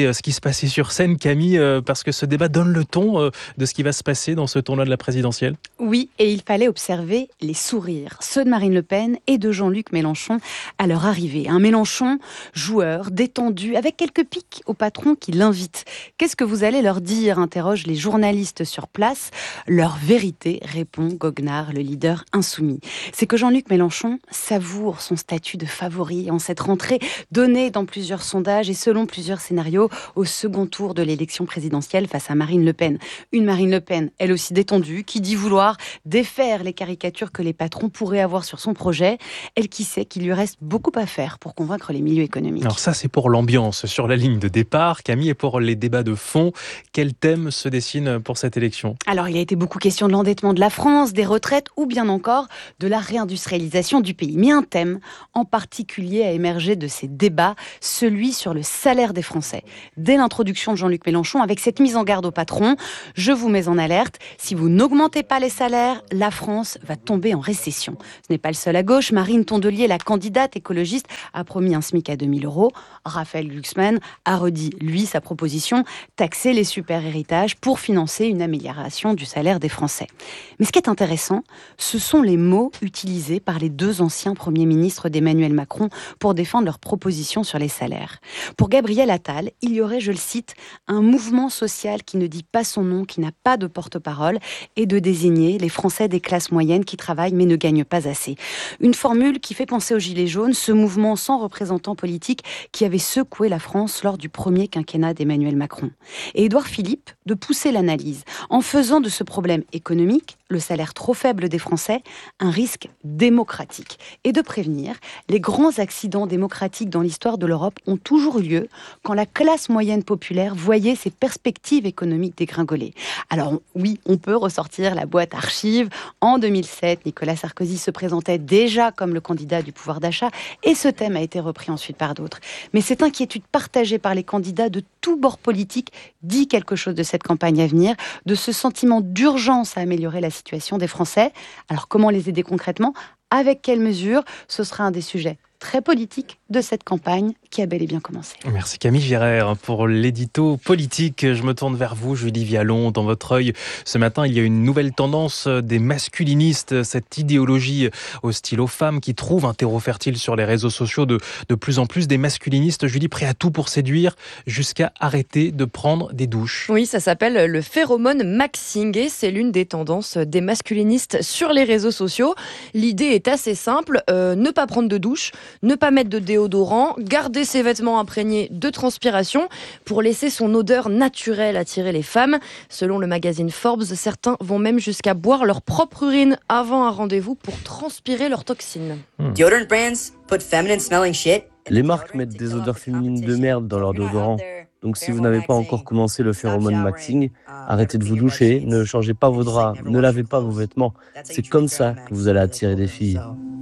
[SPEAKER 2] passer sur scène, Camille, parce que ce débat donne le ton de ce qui va se passer dans ce tournoi de la présidentielle.
[SPEAKER 11] Oui, et il fallait observer les sourires, ceux de Marine Le Pen et de Jean-Luc Mélenchon à leur arrivée. Un Mélenchon joueur, détendu, avec quelques pics au patron qui l'invite. Qu'est-ce que vous allez leur dire ? Interrogent les journalistes sur place. Leur vérité, répond Goguenard, le leader insoumis. C'est que Jean-Luc Mélenchon savoure son statut de favori en cette rentrée donnée dans plusieurs sondages et selon plusieurs scénarios au second tour de l'élection présidentielle face à Marine Le Pen. Une Marine Le Pen, elle aussi détendue, qui dit vouloir défaire les caricatures que les patrons pourraient avoir sur son projet. Elle qui sait qu'il lui reste beaucoup à faire pour convaincre les milieux économiques.
[SPEAKER 2] Alors ça, c'est pour l'ambiance sur la ligne de départ. Camille, et pour les débats de fond, quel thème se dessine pour cette élection ?
[SPEAKER 11] Alors, il a été beaucoup question de l'endettement de la France, des retraites ou bien encore de la réindustrialisation du pays. Mais un thème en particulier a émergé de ces débats, celui sur le salaire des Français. Dès l'introduction de Jean-Luc Mélenchon, avec cette mise en garde au patron, je vous mets en alerte, si vous n'augmentez pas les salaires, la France va tomber en récession. Ce n'est pas le seul à gauche. Marine Tondelier, la candidate écologiste, a promis un SMIC à 2 000 €. Raphaël Glucksmann a redit, lui, sa proposition, taxer les super-héritages pour financer une amélioration du salaire des Français. Mais ce qui est intéressant, ce sont les mots utilisés par les deux anciens premiers ministres d'Emmanuel Macron pour défendre leurs propositions sur les salaires. Pour Gabriel Attal, il y aurait, je le cite, un mouvement social qui ne dit pas son nom, qui n'a pas de porte-parole, et de désigner les Français des classes moyennes qui travaillent mais ne gagnent pas assez. Une formule qui fait penser aux Gilets jaunes, ce mouvement sans représentant politique qui avait secoué la France lors du premier quinquennat d'Emmanuel Macron. Et Édouard Philippe de pousser l'analyse en faisant de ce problème économique, le salaire trop faible des Français, un risque démocratique et de prévenir les grands accidents démocratiques dans l'histoire de l'Europe ont toujours eu lieu quand la classe moyenne populaire voyait ses perspectives économiques dégringoler. Alors oui, on peut ressortir la boîte archive. En 2007, Nicolas Sarkozy se présentait déjà comme le candidat du pouvoir d'achat et ce thème a été repris ensuite par d'autres. Mais cette inquiétude partagée par les candidats de tous bords politiques dit quelque chose de cette campagne à venir, de ce sentiment d'urgence à améliorer la situation des Français. Alors comment les aider concrètement ? Avec quelles mesures ? Ce sera un des sujets très politique de cette campagne qui a bel et bien commencé.
[SPEAKER 2] Merci Camille Girard pour l'édito politique. Je me tourne vers vous, Julie Vialon. Dans votre œil, ce matin, il y a une nouvelle tendance des masculinistes, cette idéologie hostile aux femmes qui trouve un terreau fertile sur les réseaux sociaux de plus en plus. Des masculinistes, Julie, prêts à tout pour séduire jusqu'à arrêter de prendre des douches.
[SPEAKER 12] Oui, ça s'appelle le phéromone maxing et c'est l'une des tendances des masculinistes sur les réseaux sociaux. L'idée est assez simple, ne pas prendre de douche, ne pas mettre de déodorant, garder ses vêtements imprégnés de transpiration pour laisser son odeur naturelle attirer les femmes. Selon le magazine Forbes, certains vont même jusqu'à boire leur propre urine avant un rendez-vous pour transpirer leurs toxines.
[SPEAKER 13] Deodorant brands put feminine smelling shit.
[SPEAKER 15] Les marques mettent des odeurs féminines de merde dans leur déodorant. Donc si vous n'avez pas encore commencé le phéromone maxing, arrêtez de vous doucher, ne changez pas vos draps, ne lavez pas vos vêtements. C'est comme ça que vous allez attirer des filles.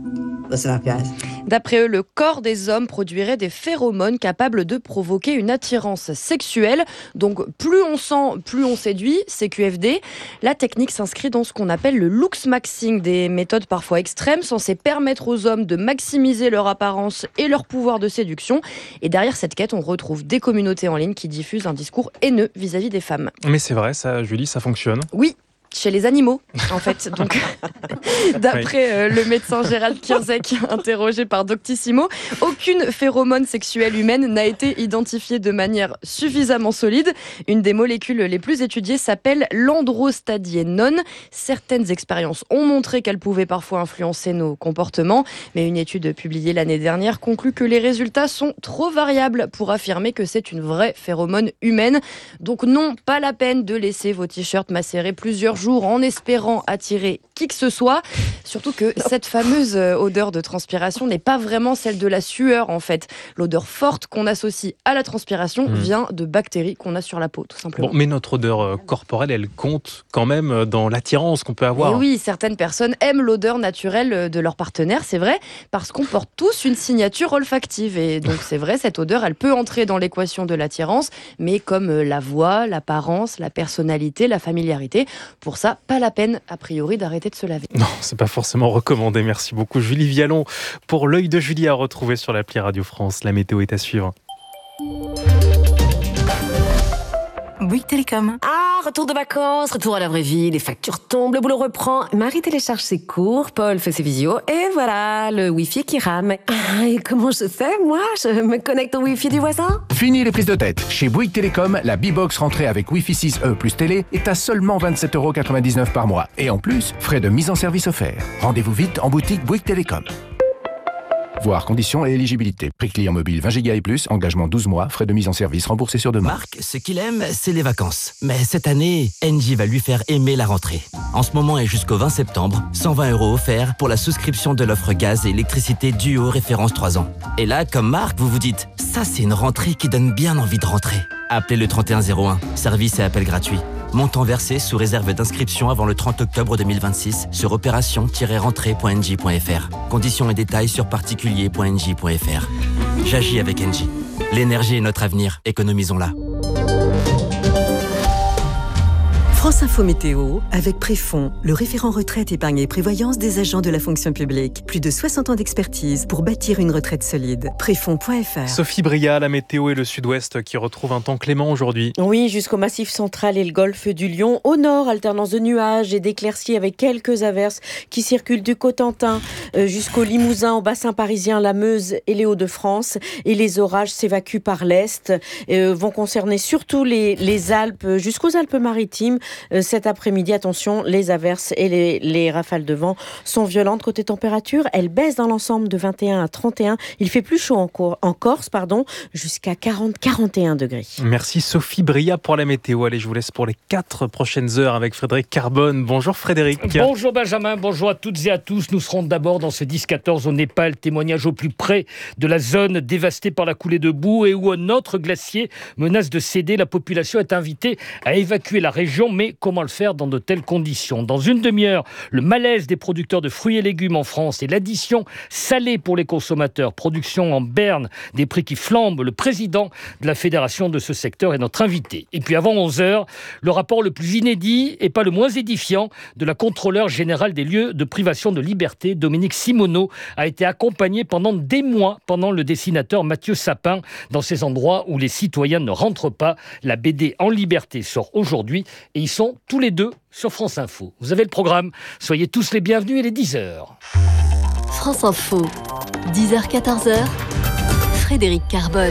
[SPEAKER 12] D'après eux, le corps des hommes produirait des phéromones capables de provoquer une attirance sexuelle. Donc plus on sent, plus on séduit, CQFD. La technique s'inscrit dans ce qu'on appelle le looks maxing, des méthodes parfois extrêmes censées permettre aux hommes de maximiser leur apparence et leur pouvoir de séduction. Et derrière cette quête, on retrouve des communautés en ligne qui diffusent un discours haineux vis-à-vis des femmes.
[SPEAKER 2] Mais c'est vrai, ça, Julie, ça fonctionne.
[SPEAKER 12] Oui. Chez les animaux, en fait. Donc, d'après le médecin Gérald Kierzek, interrogé par Doctissimo, aucune phéromone sexuelle humaine n'a été identifiée de manière suffisamment solide. Une des molécules les plus étudiées s'appelle l'androstadiénone. Certaines expériences ont montré qu'elle pouvait parfois influencer nos comportements, mais une étude publiée l'année dernière conclut que les résultats sont trop variables pour affirmer que c'est une vraie phéromone humaine. Donc non, pas la peine de laisser vos t-shirts macérer plusieurs jours en espérant attirer qui que ce soit. Surtout que cette fameuse odeur de transpiration n'est pas vraiment celle de la sueur en fait. L'odeur forte qu'on associe à la transpiration vient de bactéries qu'on a sur la peau tout simplement.
[SPEAKER 2] Bon, mais notre odeur corporelle, elle compte quand même dans l'attirance qu'on peut avoir.
[SPEAKER 12] Et oui, certaines personnes aiment l'odeur naturelle de leur partenaire, c'est vrai, parce qu'on porte tous une signature olfactive. Et donc c'est vrai, cette odeur, elle peut entrer dans l'équation de l'attirance, mais comme la voix, l'apparence, la personnalité, la familiarité, pour ça, pas la peine, a priori, d'arrêter de se laver.
[SPEAKER 2] Non, c'est pas forcément recommandé. Merci beaucoup, Julie Vialon, pour l'œil de Julie à retrouver sur l'appli Radio France. La météo est à suivre.
[SPEAKER 16] Bouygues Télécom.
[SPEAKER 17] Ah, retour de vacances, retour à la vraie vie, les factures tombent, le boulot reprend. Marie télécharge ses cours, Paul fait ses visios, et voilà, le Wi-Fi qui rame. Ah, et comment je fais, moi? Je me connecte au Wi-Fi du voisin?
[SPEAKER 18] Fini les prises de tête. Chez Bouygues Télécom, la B-Box rentrée avec Wi-Fi 6E plus télé est à seulement 27,99 € par mois. Et en plus, frais de mise en service offerts. Rendez-vous vite en boutique Bouygues Télécom. Voir conditions et éligibilité. Prix client mobile 20 Go et plus, engagement 12 mois, frais de mise en service remboursés sur demande.
[SPEAKER 20] Marc, ce qu'il aime, c'est les vacances. Mais cette année, Engie va lui faire aimer la rentrée. En ce moment et jusqu'au 20 septembre, 120 € offerts pour la souscription de l'offre gaz et électricité Duo référence 3 ans. Et là, comme Marc, vous vous dites, ça c'est une rentrée qui donne bien envie de rentrer. Appelez le 3101, service et appel gratuit. Montant versé sous réserve d'inscription avant le 30 octobre 2026 sur opération-rentrée.engie.fr. Conditions et détails sur particulier.engie.fr. J'agis avec Engie. L'énergie est notre avenir, économisons-la.
[SPEAKER 16] France Info Météo, avec Préfond, le référent retraite, épargne et prévoyance des agents de la fonction publique. Plus de 60 ans d'expertise pour bâtir une retraite solide. Préfond.fr.
[SPEAKER 2] Sophie Bria, la météo et le sud-ouest qui retrouvent un temps clément aujourd'hui.
[SPEAKER 14] Oui, jusqu'au massif central et le golfe du Lion. Au nord, alternance de nuages et d'éclaircies avec quelques averses qui circulent du Cotentin jusqu'au Limousin, au bassin parisien, la Meuse et les Hauts-de-France. Et les orages s'évacuent par l'est, vont concerner surtout les Alpes jusqu'aux Alpes-Maritimes. Cet après-midi, attention, les averses et les rafales de vent sont violentes. Côté température, elles baissent dans l'ensemble de 21 à 31. Il fait plus chaud en Corse, jusqu'à 40-41 degrés.
[SPEAKER 2] Merci Sophie Bria pour la météo. Allez, je vous laisse pour les 4 prochaines heures avec Frédéric Carbone. Bonjour Frédéric.
[SPEAKER 21] Bonjour Benjamin, bonjour à toutes et à tous. Nous serons d'abord dans ce 10-14 au Népal, témoignage au plus près de la zone dévastée par la coulée de boue et où un autre glacier menace de céder. La population est invitée à évacuer la région, mais comment le faire dans de telles conditions? Dans une demi-heure, le malaise des producteurs de fruits et légumes en France et l'addition salée pour les consommateurs. Production en berne, des prix qui flambent. Le président de la fédération de ce secteur est notre invité. Et puis avant 11h, le rapport le plus inédit et pas le moins édifiant de la contrôleure générale des lieux de privation de liberté, Dominique Simoneau, a été accompagné pendant des mois pendant le dessinateur Mathieu Sapin dans ces endroits où les citoyens ne rentrent pas. La BD En Liberté sort aujourd'hui et ils sont tous les deux sur France Info. Vous avez le programme, soyez tous les bienvenus, et les 10h.
[SPEAKER 24] France Info, 10h-14h, Frédéric Carbone.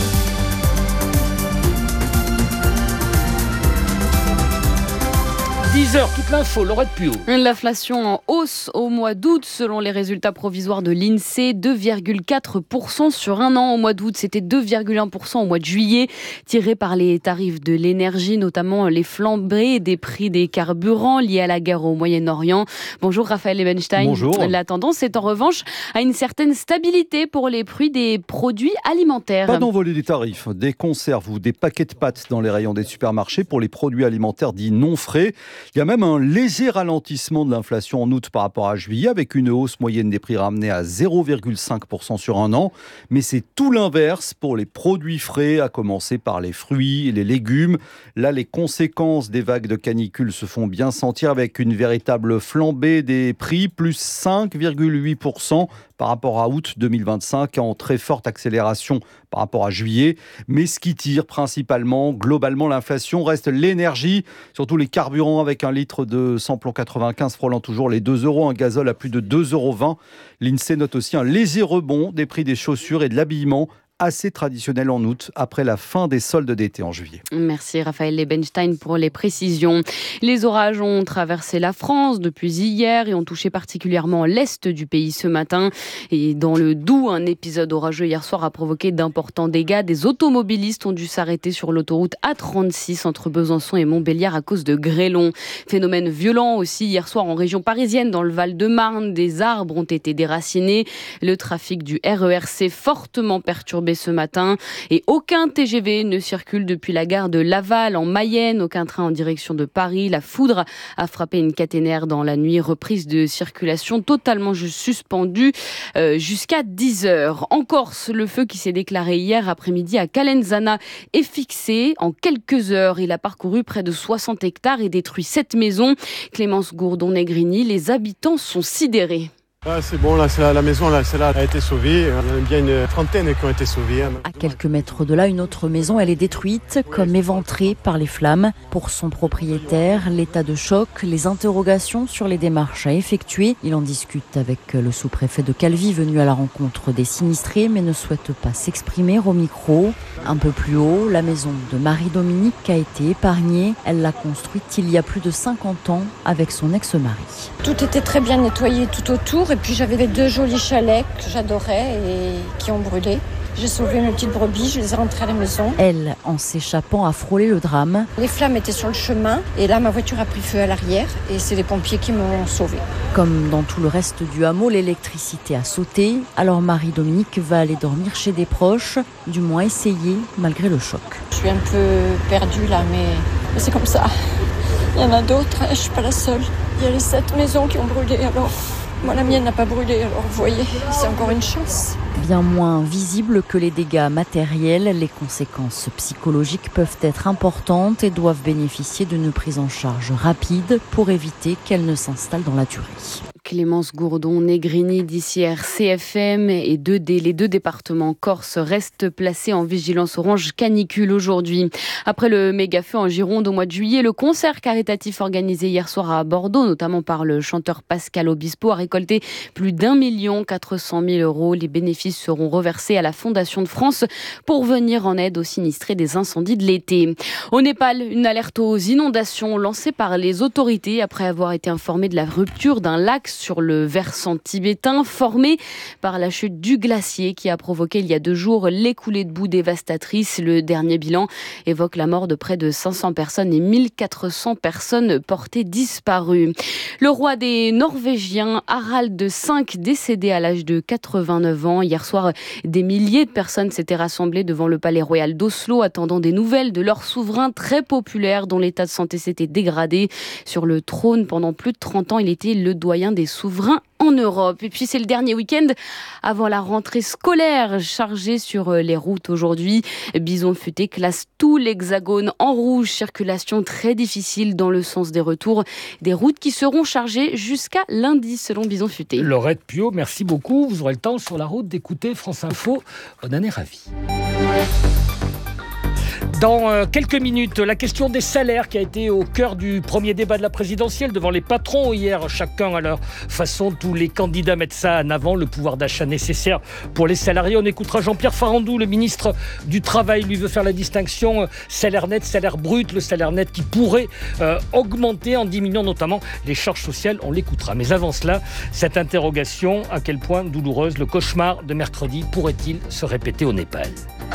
[SPEAKER 21] 10h, toute l'info, Laurette Puot.
[SPEAKER 22] L'inflation en hausse au mois d'août, selon les résultats provisoires de l'INSEE, 2,4% sur un an. Au mois d'août, c'était 2,1% au mois de juillet, tiré par les tarifs de l'énergie, notamment les flambées des prix des carburants liés à la guerre au Moyen-Orient. Bonjour Raphaël Ebenstein.
[SPEAKER 23] Bonjour.
[SPEAKER 22] La tendance est en revanche à une certaine stabilité pour les prix des produits alimentaires.
[SPEAKER 23] Pas d'envolée des tarifs, des conserves ou des paquets de pâtes dans les rayons des supermarchés pour les produits alimentaires dits non frais. Il y a même un léger ralentissement de l'inflation en août par rapport à juillet, avec une hausse moyenne des prix ramenée à 0,5% sur un an. Mais c'est tout l'inverse pour les produits frais, à commencer par les fruits et les légumes. Là, les conséquences des vagues de canicule se font bien sentir, avec une véritable flambée des prix, plus 5,8% par rapport à août 2025, en très forte accélération par rapport à juillet. Mais ce qui tire principalement, globalement, l'inflation reste l'énergie, surtout les carburants, avec un litre de samplon 95 frôlant toujours les 2 €, un gazole à plus de 2,20 €. L'INSEE note aussi un léger rebond des prix des chaussures et de l'habillement, assez traditionnel en août, après la fin des soldes d'été en juillet.
[SPEAKER 22] Merci Raphaël Ebenstein pour les précisions. Les orages ont traversé la France depuis hier et ont touché particulièrement l'est du pays ce matin. Et dans le Doubs, un épisode orageux hier soir a provoqué d'importants dégâts. Des automobilistes ont dû s'arrêter sur l'autoroute A36 entre Besançon et Montbéliard à cause de grêlons. Phénomène violent aussi hier soir en région parisienne, dans le Val-de-Marne. Des arbres ont été déracinés. Le trafic du RER s'est fortement perturbé ce matin et aucun TGV ne circule depuis la gare de Laval en Mayenne, aucun train en direction de Paris. La foudre a frappé une caténaire dans la nuit, reprise de circulation totalement suspendue jusqu'à 10h. En Corse, le feu qui s'est déclaré hier après-midi à Calenzana est fixé. En quelques heures, il a parcouru près de 60 hectares et détruit 7 maisons. Clémence Gourdon-Negrini, les habitants sont sidérés.
[SPEAKER 1] Ah, c'est bon, là, la maison, là, celle-là a été sauvée. Il y en a bien une trentaine qui ont été sauvées.
[SPEAKER 3] À quelques mètres de là, une autre maison, elle est détruite, comme éventrée par les flammes. Pour son propriétaire, l'état de choc, les interrogations sur les démarches à effectuer. Il en discute avec le sous-préfet de Calvi, venu à la rencontre des sinistrés, mais ne souhaite pas s'exprimer au micro. Un peu plus haut, la maison de Marie-Dominique a été épargnée. Elle l'a construite il y a plus de 50 ans avec son ex-mari.
[SPEAKER 4] Tout était très bien nettoyé tout autour. Et puis j'avais les 2 jolis chalets que j'adorais et qui ont brûlé. J'ai sauvé mes petites brebis, je les ai rentrées à la maison.
[SPEAKER 3] Elle, en s'échappant, a frôlé le drame.
[SPEAKER 4] Les flammes étaient sur le chemin et là ma voiture a pris feu à l'arrière et c'est les pompiers qui m'ont sauvée.
[SPEAKER 3] Comme dans tout le reste du hameau, l'électricité a sauté. Alors Marie-Dominique va aller dormir chez des proches, du moins essayer malgré le choc.
[SPEAKER 4] Je suis un peu perdue là mais c'est comme ça. Il y en a d'autres, je ne suis pas la seule. Il y a les 7 maisons qui ont brûlé alors... Moi, la mienne n'a pas brûlé, alors vous voyez, c'est encore une chance.
[SPEAKER 3] Bien moins visible que les dégâts matériels, les conséquences psychologiques peuvent être importantes et doivent bénéficier d'une prise en charge rapide pour éviter qu'elles ne s'installent dans la durée.
[SPEAKER 22] Clémence Gourdon-Negrini d'ici RCFM et les 2 départements corse restent placés en vigilance orange canicule aujourd'hui. Après le méga-feu en Gironde au mois de juillet, le concert caritatif organisé hier soir à Bordeaux, notamment par le chanteur Pascal Obispo, a récolté plus d'1 400 000 €. Les bénéfices seront reversés à la Fondation de France pour venir en aide aux sinistrés des incendies de l'été. Au Népal, une alerte aux inondations lancée par les autorités après avoir été informées de la rupture d'un lac sur le versant tibétain formé par la chute du glacier qui a provoqué il y a 2 jours les coulées de boue dévastatrices. Le dernier bilan évoque la mort de près de 500 personnes et 1400 personnes portées disparues. Le roi des Norvégiens, Harald V, décédé à l'âge de 89 ans. Hier soir, des milliers de personnes s'étaient rassemblées devant le palais royal d'Oslo, attendant des nouvelles de leur souverain très populaire dont l'état de santé s'était dégradé. Sur le trône pendant plus de 30 ans, il était le doyen des souverains en Europe. Et puis c'est le dernier week-end avant la rentrée scolaire chargée sur les routes aujourd'hui. Bison Futé classe tout l'Hexagone en rouge. Circulation très difficile dans le sens des retours. Des routes qui seront chargées jusqu'à lundi selon Bison Futé.
[SPEAKER 21] Laurette Piot, merci beaucoup. Vous aurez le temps sur la route d'écouter France Info. On en est ravis. Dans quelques minutes, la question des salaires qui a été au cœur du premier débat de la présidentielle devant les patrons hier, chacun à leur façon. Tous les candidats mettent ça en avant, le pouvoir d'achat nécessaire pour les salariés. On écoutera Jean-Pierre Farandou, le ministre du Travail, lui veut faire la distinction salaire net, salaire brut, le salaire net qui pourrait augmenter en diminuant notamment les charges sociales. On l'écoutera. Mais avant cela, cette interrogation, à quel point douloureuse le cauchemar de mercredi pourrait-il se répéter au Népal ?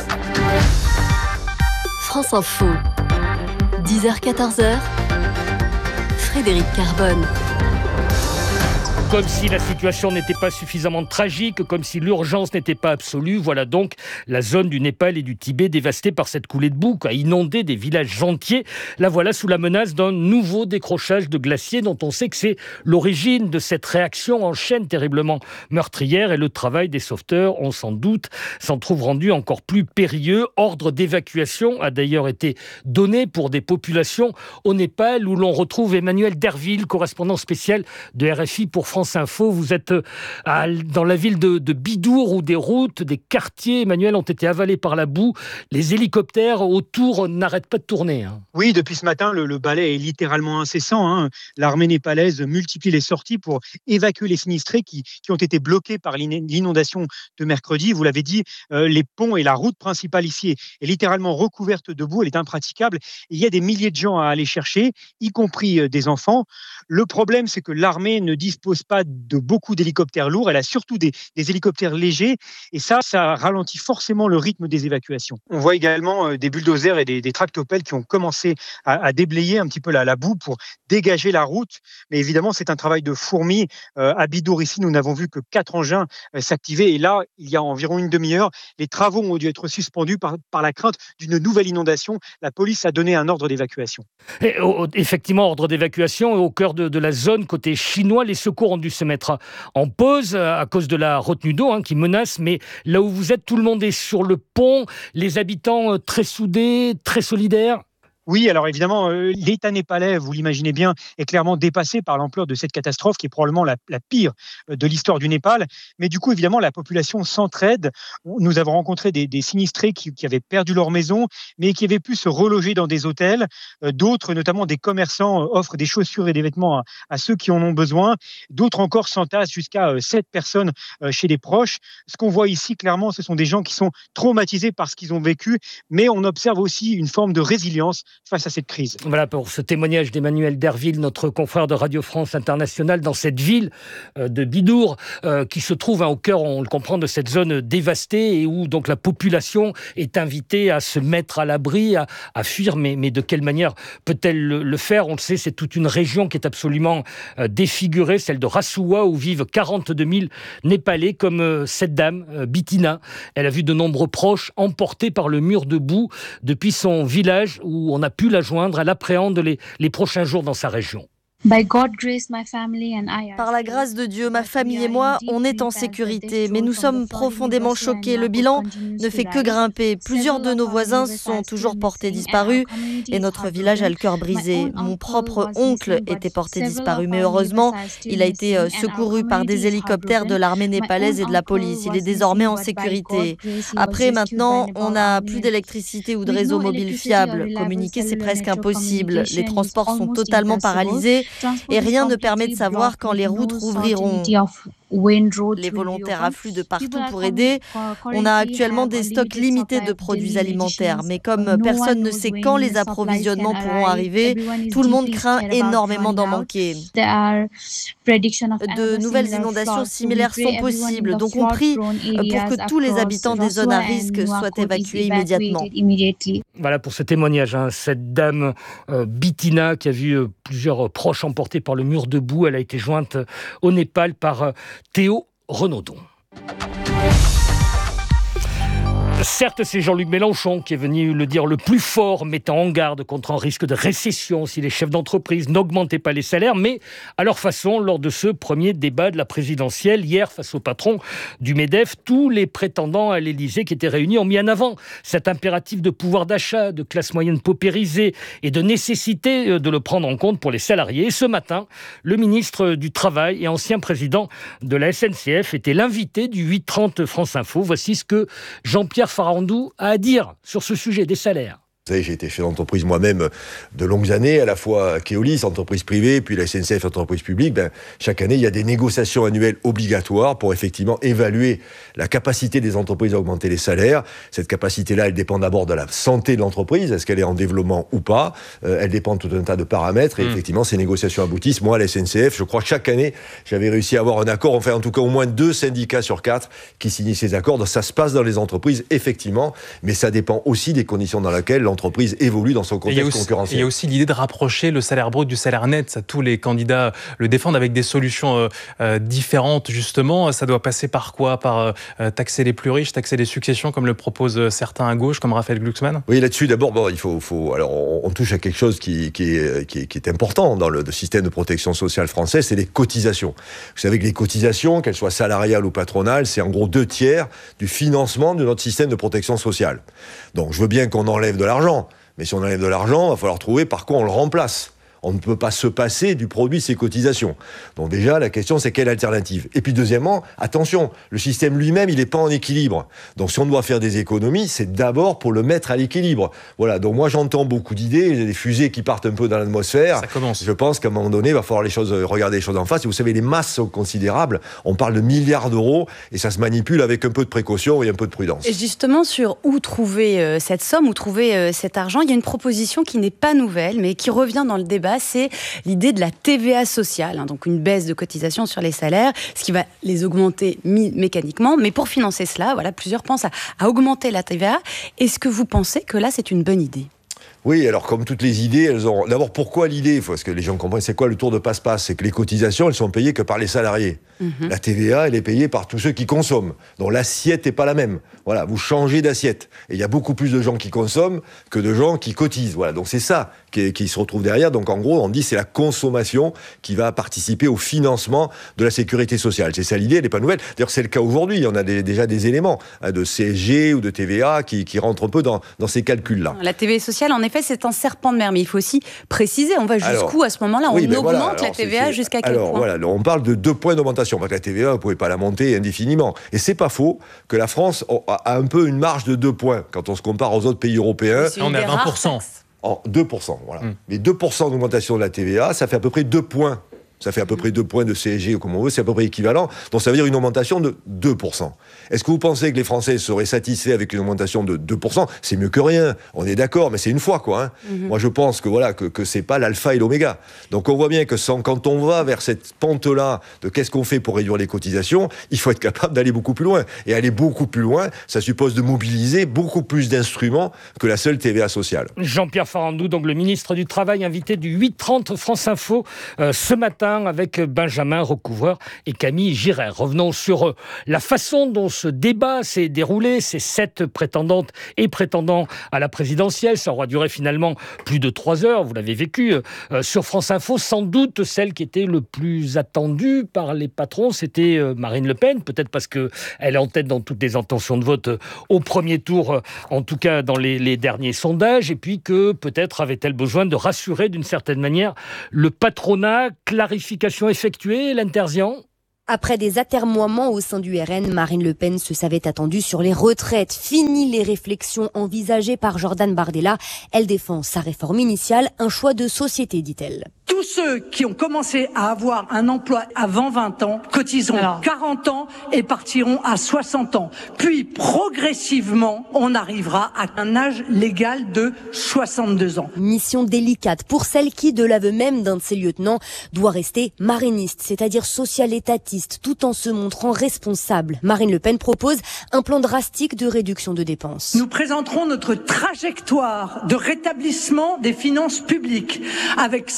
[SPEAKER 24] France Info, 10h-14h, Frédéric Carbone.
[SPEAKER 21] Comme si la situation n'était pas suffisamment tragique, comme si l'urgence n'était pas absolue. Voilà donc la zone du Népal et du Tibet dévastée par cette coulée de boue qui a inondé des villages entiers. La voilà sous la menace d'un nouveau décrochage de glaciers dont on sait que c'est l'origine de cette réaction en chaîne terriblement meurtrière. Et le travail des sauveteurs, on s'en doute, s'en trouve rendu encore plus périlleux. Ordre d'évacuation a d'ailleurs été donné pour des populations au Népal où l'on retrouve Emmanuel Derville, correspondant spécial de RFI pour France Info. Vous êtes dans la ville de Bidour où des routes, des quartiers, Emmanuel, ont été avalés par la boue. Les hélicoptères autour n'arrêtent pas de tourner.
[SPEAKER 5] Oui, depuis ce matin, le balai est littéralement incessant. L'armée népalaise multiplie les sorties pour évacuer les sinistrés qui ont été bloqués par l'inondation de mercredi. Vous l'avez dit, les ponts et la route principale ici est littéralement recouverte de boue. Elle est impraticable. Il y a des milliers de gens à aller chercher, y compris des enfants. Le problème, c'est que l'armée ne dispose pas de beaucoup d'hélicoptères lourds. Elle a surtout des hélicoptères légers. Et ça ralentit forcément le rythme des évacuations. On voit également des bulldozers et des tractopelles qui ont commencé à déblayer un petit peu la boue pour dégager la route. Mais évidemment, c'est un travail de fourmi. À Bidour, ici, nous n'avons vu que 4 engins s'activer. Et là, il y a environ une demi-heure, les travaux ont dû être suspendus par la crainte d'une nouvelle inondation. La police a donné un ordre d'évacuation.
[SPEAKER 21] Et, effectivement, ordre d'évacuation. Au cœur de la zone, côté chinois, les secours ont dû se mettre en pause à cause de la retenue d'eau qui menace. Mais là où vous êtes, tout le monde est sur le pont. Les habitants très soudés, très solidaires.
[SPEAKER 5] Oui, alors évidemment, l'État népalais, vous l'imaginez bien, est clairement dépassé par l'ampleur de cette catastrophe qui est probablement la pire de l'histoire du Népal. Mais du coup, évidemment, la population s'entraide. Nous avons rencontré des sinistrés qui avaient perdu leur maison, mais qui avaient pu se reloger dans des hôtels. D'autres, notamment des commerçants, offrent des chaussures et des vêtements à ceux qui en ont besoin. D'autres encore s'entassent jusqu'à 7 personnes chez les proches. Ce qu'on voit ici, clairement, ce sont des gens qui sont traumatisés par ce qu'ils ont vécu, mais on observe aussi une forme de résilience face à cette crise.
[SPEAKER 21] Voilà pour ce témoignage d'Emmanuel Derville, notre confrère de Radio France Internationale, dans cette ville de Bidour, qui se trouve au cœur, on le comprend, de cette zone dévastée et où donc la population est invitée à se mettre à l'abri, à fuir. Mais de quelle manière peut-elle le faire ? On le sait, c'est toute une région qui est absolument défigurée, celle de Rasuwa, où vivent 42 000 Népalais, comme cette dame, Bitina. Elle a vu de nombreux proches emportés par le mur de boue depuis son village où on a pu la joindre. Elle appréhende les prochains jours dans sa région.
[SPEAKER 6] Par la grâce de Dieu, ma famille et moi, on est en sécurité, mais nous sommes profondément choqués. Le bilan ne fait que grimper. Plusieurs de nos voisins sont toujours portés disparus et notre village a le cœur brisé. Mon propre oncle était porté disparu, mais heureusement, il a été secouru par des hélicoptères de l'armée népalaise et de la police. Il est désormais en sécurité. Après, maintenant, on n'a plus d'électricité ou de réseau mobile fiable. Communiquer, c'est presque impossible. Les transports sont totalement paralysés. Et rien ne permet de savoir quand les routes rouvriront. Les volontaires affluent de partout pour aider. On a actuellement des stocks limités de produits alimentaires, mais comme personne ne sait quand les approvisionnements pourront arriver, tout le monde craint énormément d'en manquer. De nouvelles inondations similaires sont possibles, donc on prie pour que tous les habitants des zones à risque soient évacués immédiatement.
[SPEAKER 21] Voilà pour ce témoignage, cette dame Bitina qui a vu plusieurs proches emportés par le mur de boue. Elle a été jointe au Népal par Théo Renaudon. Certes, c'est Jean-Luc Mélenchon qui est venu le dire le plus fort, mettant en garde contre un risque de récession si les chefs d'entreprise n'augmentaient pas les salaires, mais à leur façon, lors de ce premier débat de la présidentielle, hier, face au patron du MEDEF, tous les prétendants à l'Élysée qui étaient réunis ont mis en avant cet impératif de pouvoir d'achat, de classe moyenne paupérisée et de nécessité de le prendre en compte pour les salariés. Et ce matin, le ministre du Travail et ancien président de la SNCF était l'invité du 8h30 France Info. Voici ce que Jean-Pierre Farandou a à dire sur ce sujet des salaires.
[SPEAKER 7] Vous savez, j'ai été chef d'entreprise moi-même de longues années, à la fois Keolis, entreprise privée, puis la SNCF, entreprise publique. Chaque année, il y a des négociations annuelles obligatoires pour effectivement évaluer la capacité des entreprises à augmenter les salaires. Cette capacité-là, elle dépend d'abord de la santé de l'entreprise, est-ce qu'elle est en développement ou pas. Elle dépend de tout un tas de paramètres et effectivement, ces négociations aboutissent. Moi, à la SNCF, je crois que chaque année, j'avais réussi à avoir un accord, enfin en tout cas au moins 2 syndicats sur 4 qui signent ces accords. Donc, ça se passe dans les entreprises, effectivement, mais ça dépend aussi des conditions dans lesquelles l'entreprise évolue dans son contexte concurrentiel.
[SPEAKER 2] Il y a aussi l'idée de rapprocher le salaire brut du salaire net. Ça, tous les candidats le défendent avec des solutions différentes, justement. Ça doit passer par quoi ? Par taxer les plus riches, taxer les successions, comme le proposent certains à gauche, comme Raphaël Glucksmann ?
[SPEAKER 7] Oui, là-dessus, d'abord, il faut alors, on touche à quelque chose qui est important dans le système de protection sociale français, c'est les cotisations. Vous savez que les cotisations, qu'elles soient salariales ou patronales, c'est en gros 2/3 du financement de notre système de protection sociale. Donc, je veux bien qu'on enlève de l'argent, mais si on enlève de l'argent, il va falloir trouver par quoi on le remplace. On ne peut pas se passer du produit de ces cotisations. Donc déjà, la question, c'est quelle alternative ? Et puis deuxièmement, attention, le système lui-même, il n'est pas en équilibre. Donc si on doit faire des économies, c'est d'abord pour le mettre à l'équilibre. Voilà, donc moi j'entends beaucoup d'idées, des fusées qui partent un peu dans l'atmosphère.
[SPEAKER 2] Ça commence.
[SPEAKER 7] Je pense qu'à un moment donné, il va falloir regarder les choses en face. Et vous savez, les masses sont considérables. On parle de milliards d'euros et ça se manipule avec un peu de précaution et un peu de prudence.
[SPEAKER 11] Et justement, sur où trouver cette somme, où trouver cet argent, il y a une proposition qui n'est pas nouvelle, mais qui revient dans le débat. C'est l'idée de la TVA sociale, donc une baisse de cotisation sur les salaires, ce qui va les augmenter mécaniquement. Mais pour financer cela, plusieurs pensent à augmenter la TVA. Est-ce que vous pensez que là, c'est une bonne idée ?
[SPEAKER 7] Oui, alors comme toutes les idées, elles ont... D'abord, pourquoi l'idée ? Parce que les gens comprennent, c'est quoi le tour de passe-passe ? C'est que les cotisations, elles sont payées que par les salariés. La TVA, elle est payée par tous ceux qui consomment. Donc l'assiette n'est pas la même. Voilà, vous changez d'assiette. Et il y a beaucoup plus de gens qui consomment que de gens qui cotisent. Voilà, donc c'est ça qui se retrouve derrière. Donc en gros, on dit c'est la consommation qui va participer au financement de la sécurité sociale. C'est ça l'idée, elle n'est pas nouvelle. D'ailleurs, c'est le cas aujourd'hui. On a déjà des éléments de CSG ou de TVA qui rentrent un peu dans ces calculs-là.
[SPEAKER 11] La TVA sociale, en effet, effet, c'est un serpent de mer. Mais il faut aussi préciser, on va jusqu'où à ce moment-là? On augmente la TVA jusqu'à quel point?
[SPEAKER 7] Voilà, on parle de 2 points d'augmentation, parce que la TVA, vous ne pouvez pas la monter indéfiniment. Et c'est pas faux que la France a un peu une marge de 2 points quand on se compare aux autres pays européens.
[SPEAKER 2] On est à 20%.
[SPEAKER 7] En 2%, voilà. Mais 2% d'augmentation de la TVA, ça fait à peu près 2 points. Ça fait à peu près 2 points de CSG, ou comme on veut, c'est à peu près équivalent. Donc ça veut dire une augmentation de 2%. Est-ce que vous pensez que les Français seraient satisfaits avec une augmentation de 2%? C'est mieux que rien, on est d'accord, mais c'est une fois, quoi. Moi, je pense que voilà, que c'est pas l'alpha et l'oméga. Donc on voit bien que quand on va vers cette pente-là de qu'est-ce qu'on fait pour réduire les cotisations, il faut être capable d'aller beaucoup plus loin. Et aller beaucoup plus loin, ça suppose de mobiliser beaucoup plus d'instruments que la seule TVA sociale.
[SPEAKER 21] Jean-Pierre Farandou, donc le ministre du Travail, invité du 8h30 France Info ce matin, avec Benjamin Recouvreur et Camille Girer. Revenons sur la façon dont ce débat s'est déroulé, ces 7 prétendantes et prétendants à la présidentielle. Ça aura duré finalement plus de 3 heures, vous l'avez vécu sur France Info. Sans doute celle qui était le plus attendue par les patrons, c'était Marine Le Pen, peut-être parce qu'elle est en tête dans toutes les intentions de vote au premier tour, en tout cas dans les derniers sondages, et puis que peut-être avait-elle besoin de rassurer d'une certaine manière le patronat. Clarification effectuée, l'Intersian?
[SPEAKER 8] Après des atermoiements au sein du RN, Marine Le Pen se savait attendue sur les retraites. Fini les réflexions envisagées par Jordan Bardella. Elle défend sa réforme initiale, un choix de société, dit-elle.
[SPEAKER 9] Tous ceux qui ont commencé à avoir un emploi avant 20 ans cotiseront 40 ans et partiront à 60 ans. Puis, progressivement, on arrivera à un âge légal de 62 ans.
[SPEAKER 8] Mission délicate pour celle qui, de l'aveu même d'un de ses lieutenants, doit rester mariniste, c'est-à-dire social-étatiste, tout en se montrant responsable. Marine Le Pen propose un plan drastique de réduction de dépenses.
[SPEAKER 9] Nous présenterons notre trajectoire de rétablissement des finances publiques avec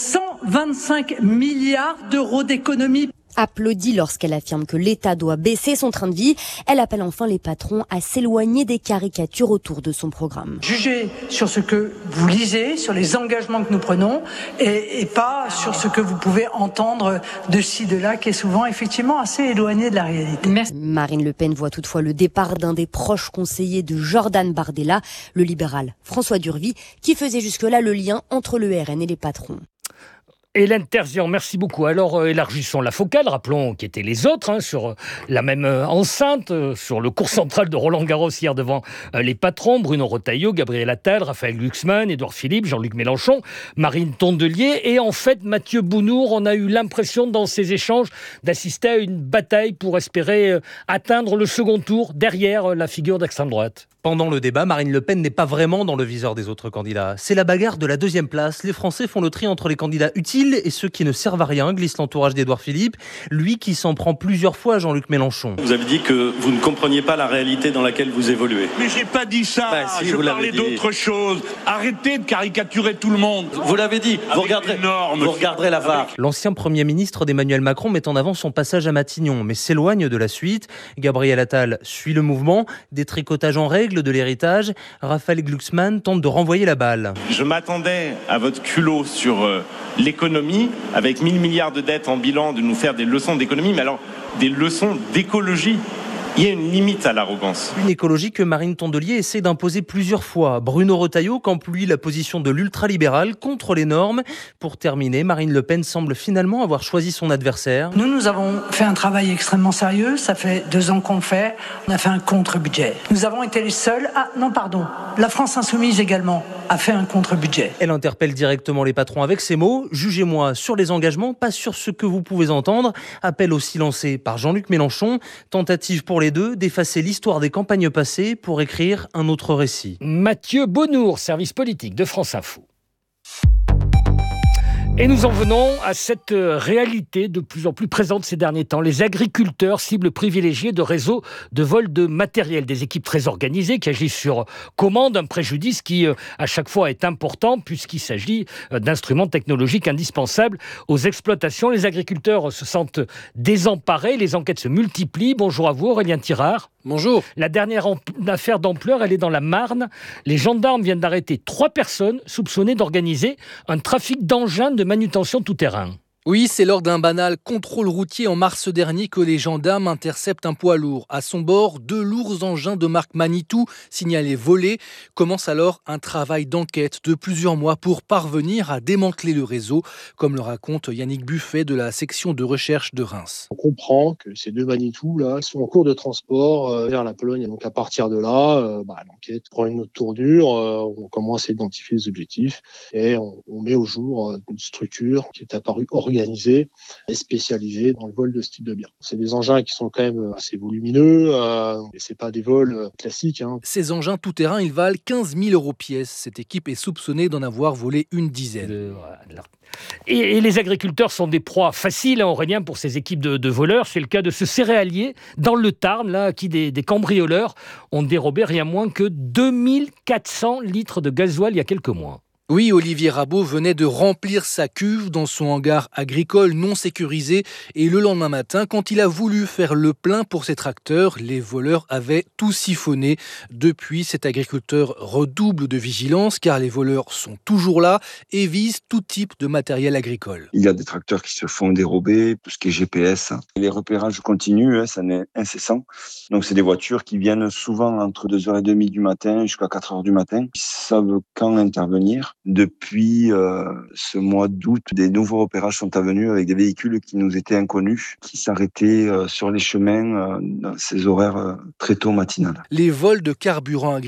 [SPEAKER 9] 125 milliards d'euros d'économies.
[SPEAKER 8] Applaudit lorsqu'elle affirme que l'État doit baisser son train de vie. Elle appelle enfin les patrons à s'éloigner des caricatures autour de son programme.
[SPEAKER 9] Jugez sur ce que vous lisez, sur les engagements que nous prenons et pas sur ce que vous pouvez entendre de ci, de là, qui est souvent effectivement assez éloigné de la réalité.
[SPEAKER 8] Marine Le Pen voit toutefois le départ d'un des proches conseillers de Jordan Bardella, le libéral François Durvy, qui faisait jusque-là le lien entre le RN et les patrons.
[SPEAKER 21] Et l'Intersian, merci beaucoup. Alors, élargissons la focale, rappelons qui étaient les autres, sur la même enceinte, sur le cours central de Roland-Garros hier devant les patrons, Bruno Retailleau, Gabriel Attal, Raphaël Glucksmann, Édouard Philippe, Jean-Luc Mélenchon, Marine Tondelier et en fait Mathieu Bounour. On a eu l'impression dans ces échanges d'assister à une bataille pour espérer atteindre le second tour derrière la figure d'extrême droite.
[SPEAKER 10] Pendant le débat, Marine Le Pen n'est pas vraiment dans le viseur des autres candidats. C'est la bagarre de la 2e place. Les Français font le tri entre les candidats utiles et ceux qui ne servent à rien, glisse l'entourage d'Édouard Philippe, lui qui s'en prend plusieurs fois à Jean-Luc Mélenchon.
[SPEAKER 19] Vous avez dit que vous ne compreniez pas la réalité dans laquelle vous évoluez.
[SPEAKER 25] Mais j'ai pas dit ça,
[SPEAKER 19] si,
[SPEAKER 25] je parlais d'autre chose. Arrêtez de caricaturer tout le monde.
[SPEAKER 19] Vous l'avez dit, vous regarderez la VAR.
[SPEAKER 10] L'ancien Premier ministre d'Emmanuel Macron met en avant son passage à Matignon, mais s'éloigne de la suite. Gabriel Attal suit le mouvement, détricotage en règle de l'héritage. Raphaël Glucksmann tente de renvoyer la balle.
[SPEAKER 19] Je m'attendais à votre culot sur l'économie, avec 1000 milliards de dettes en bilan, de nous faire des leçons d'économie, mais alors des leçons d'écologie. Il y a une limite à l'arrogance.
[SPEAKER 10] Une écologie que Marine Tondelier essaie d'imposer plusieurs fois. Bruno Retailleau campe lui la position de l'ultralibéral contre les normes. Pour terminer, Marine Le Pen semble finalement avoir choisi son adversaire.
[SPEAKER 9] Nous avons fait un travail extrêmement sérieux. Ça fait 2 ans qu'on le fait. On a fait un contre-budget. Nous avons été les seuls. La France Insoumise également a fait un contre-budget.
[SPEAKER 10] Elle interpelle directement les patrons avec ces mots. Jugez-moi sur les engagements, pas sur ce que vous pouvez entendre. Appel aussi lancé par Jean-Luc Mélenchon. Tentative pour les deux d'effacer l'histoire des campagnes passées pour écrire un autre récit.
[SPEAKER 21] Mathieu Bounour, service politique de France Info. Et nous en venons à cette réalité de plus en plus présente ces derniers temps. Les agriculteurs, cibles privilégiées de réseaux de vol de matériel. Des équipes très organisées qui agissent sur commande, un préjudice qui, à chaque fois, est important puisqu'il s'agit d'instruments technologiques indispensables aux exploitations. Les agriculteurs se sentent désemparés, les enquêtes se multiplient. Bonjour à vous, Aurélien Tirard.
[SPEAKER 26] Bonjour.
[SPEAKER 21] La dernière affaire d'ampleur, elle est dans la Marne. Les gendarmes viennent d'arrêter 3 personnes soupçonnées d'organiser un trafic d'engins de manutention tout-terrain.
[SPEAKER 12] Oui, c'est lors d'un banal contrôle routier en mars dernier que les gendarmes interceptent un poids lourd. À son bord, 2 lourds engins de marque Manitou, signalés volés. Commence alors un travail d'enquête de plusieurs mois pour parvenir à démanteler le réseau, comme le raconte Yannick Buffet de la section de recherche de Reims.
[SPEAKER 13] On comprend que ces 2 Manitou là sont en cours de transport vers la Pologne. Et donc à partir de là, l'enquête prend une autre tournure. On commence à identifier les objectifs et on met au jour une structure qui est apparue organisée et spécialisée dans le vol de ce type de biens. C'est des engins qui sont quand même assez volumineux et c'est pas des vols classiques.
[SPEAKER 12] Ces engins tout-terrain, ils valent 15 000 € pièce. Cette équipe est soupçonnée d'en avoir volé une dizaine.
[SPEAKER 21] Et les agriculteurs sont des proies faciles, Aurélien, pour ces équipes de voleurs. C'est le cas de ce céréalier dans le Tarn, là, à qui des cambrioleurs ont dérobé rien moins que 2400 litres de gasoil il y a quelques mois.
[SPEAKER 12] Oui, Olivier Rabot venait de remplir sa cuve dans son hangar agricole non sécurisé et le lendemain matin, quand il a voulu faire le plein pour ses tracteurs, les voleurs avaient tout siphonné. Depuis, cet agriculteur redouble de vigilance car les voleurs sont toujours là et visent tout type de matériel agricole.
[SPEAKER 15] Il y a des tracteurs qui se font dérober, tout ce qui est GPS. Les repérages continuent, ça n'est incessant. Donc c'est des voitures qui viennent souvent entre 2h30 du matin jusqu'à 4h du matin. Ils savent quand intervenir. Depuis ce mois d'août, des nouveaux repérages sont venus avec des véhicules qui nous étaient inconnus, qui s'arrêtaient sur les chemins dans ces horaires très tôt matinales.
[SPEAKER 12] Les vols de carburant agricole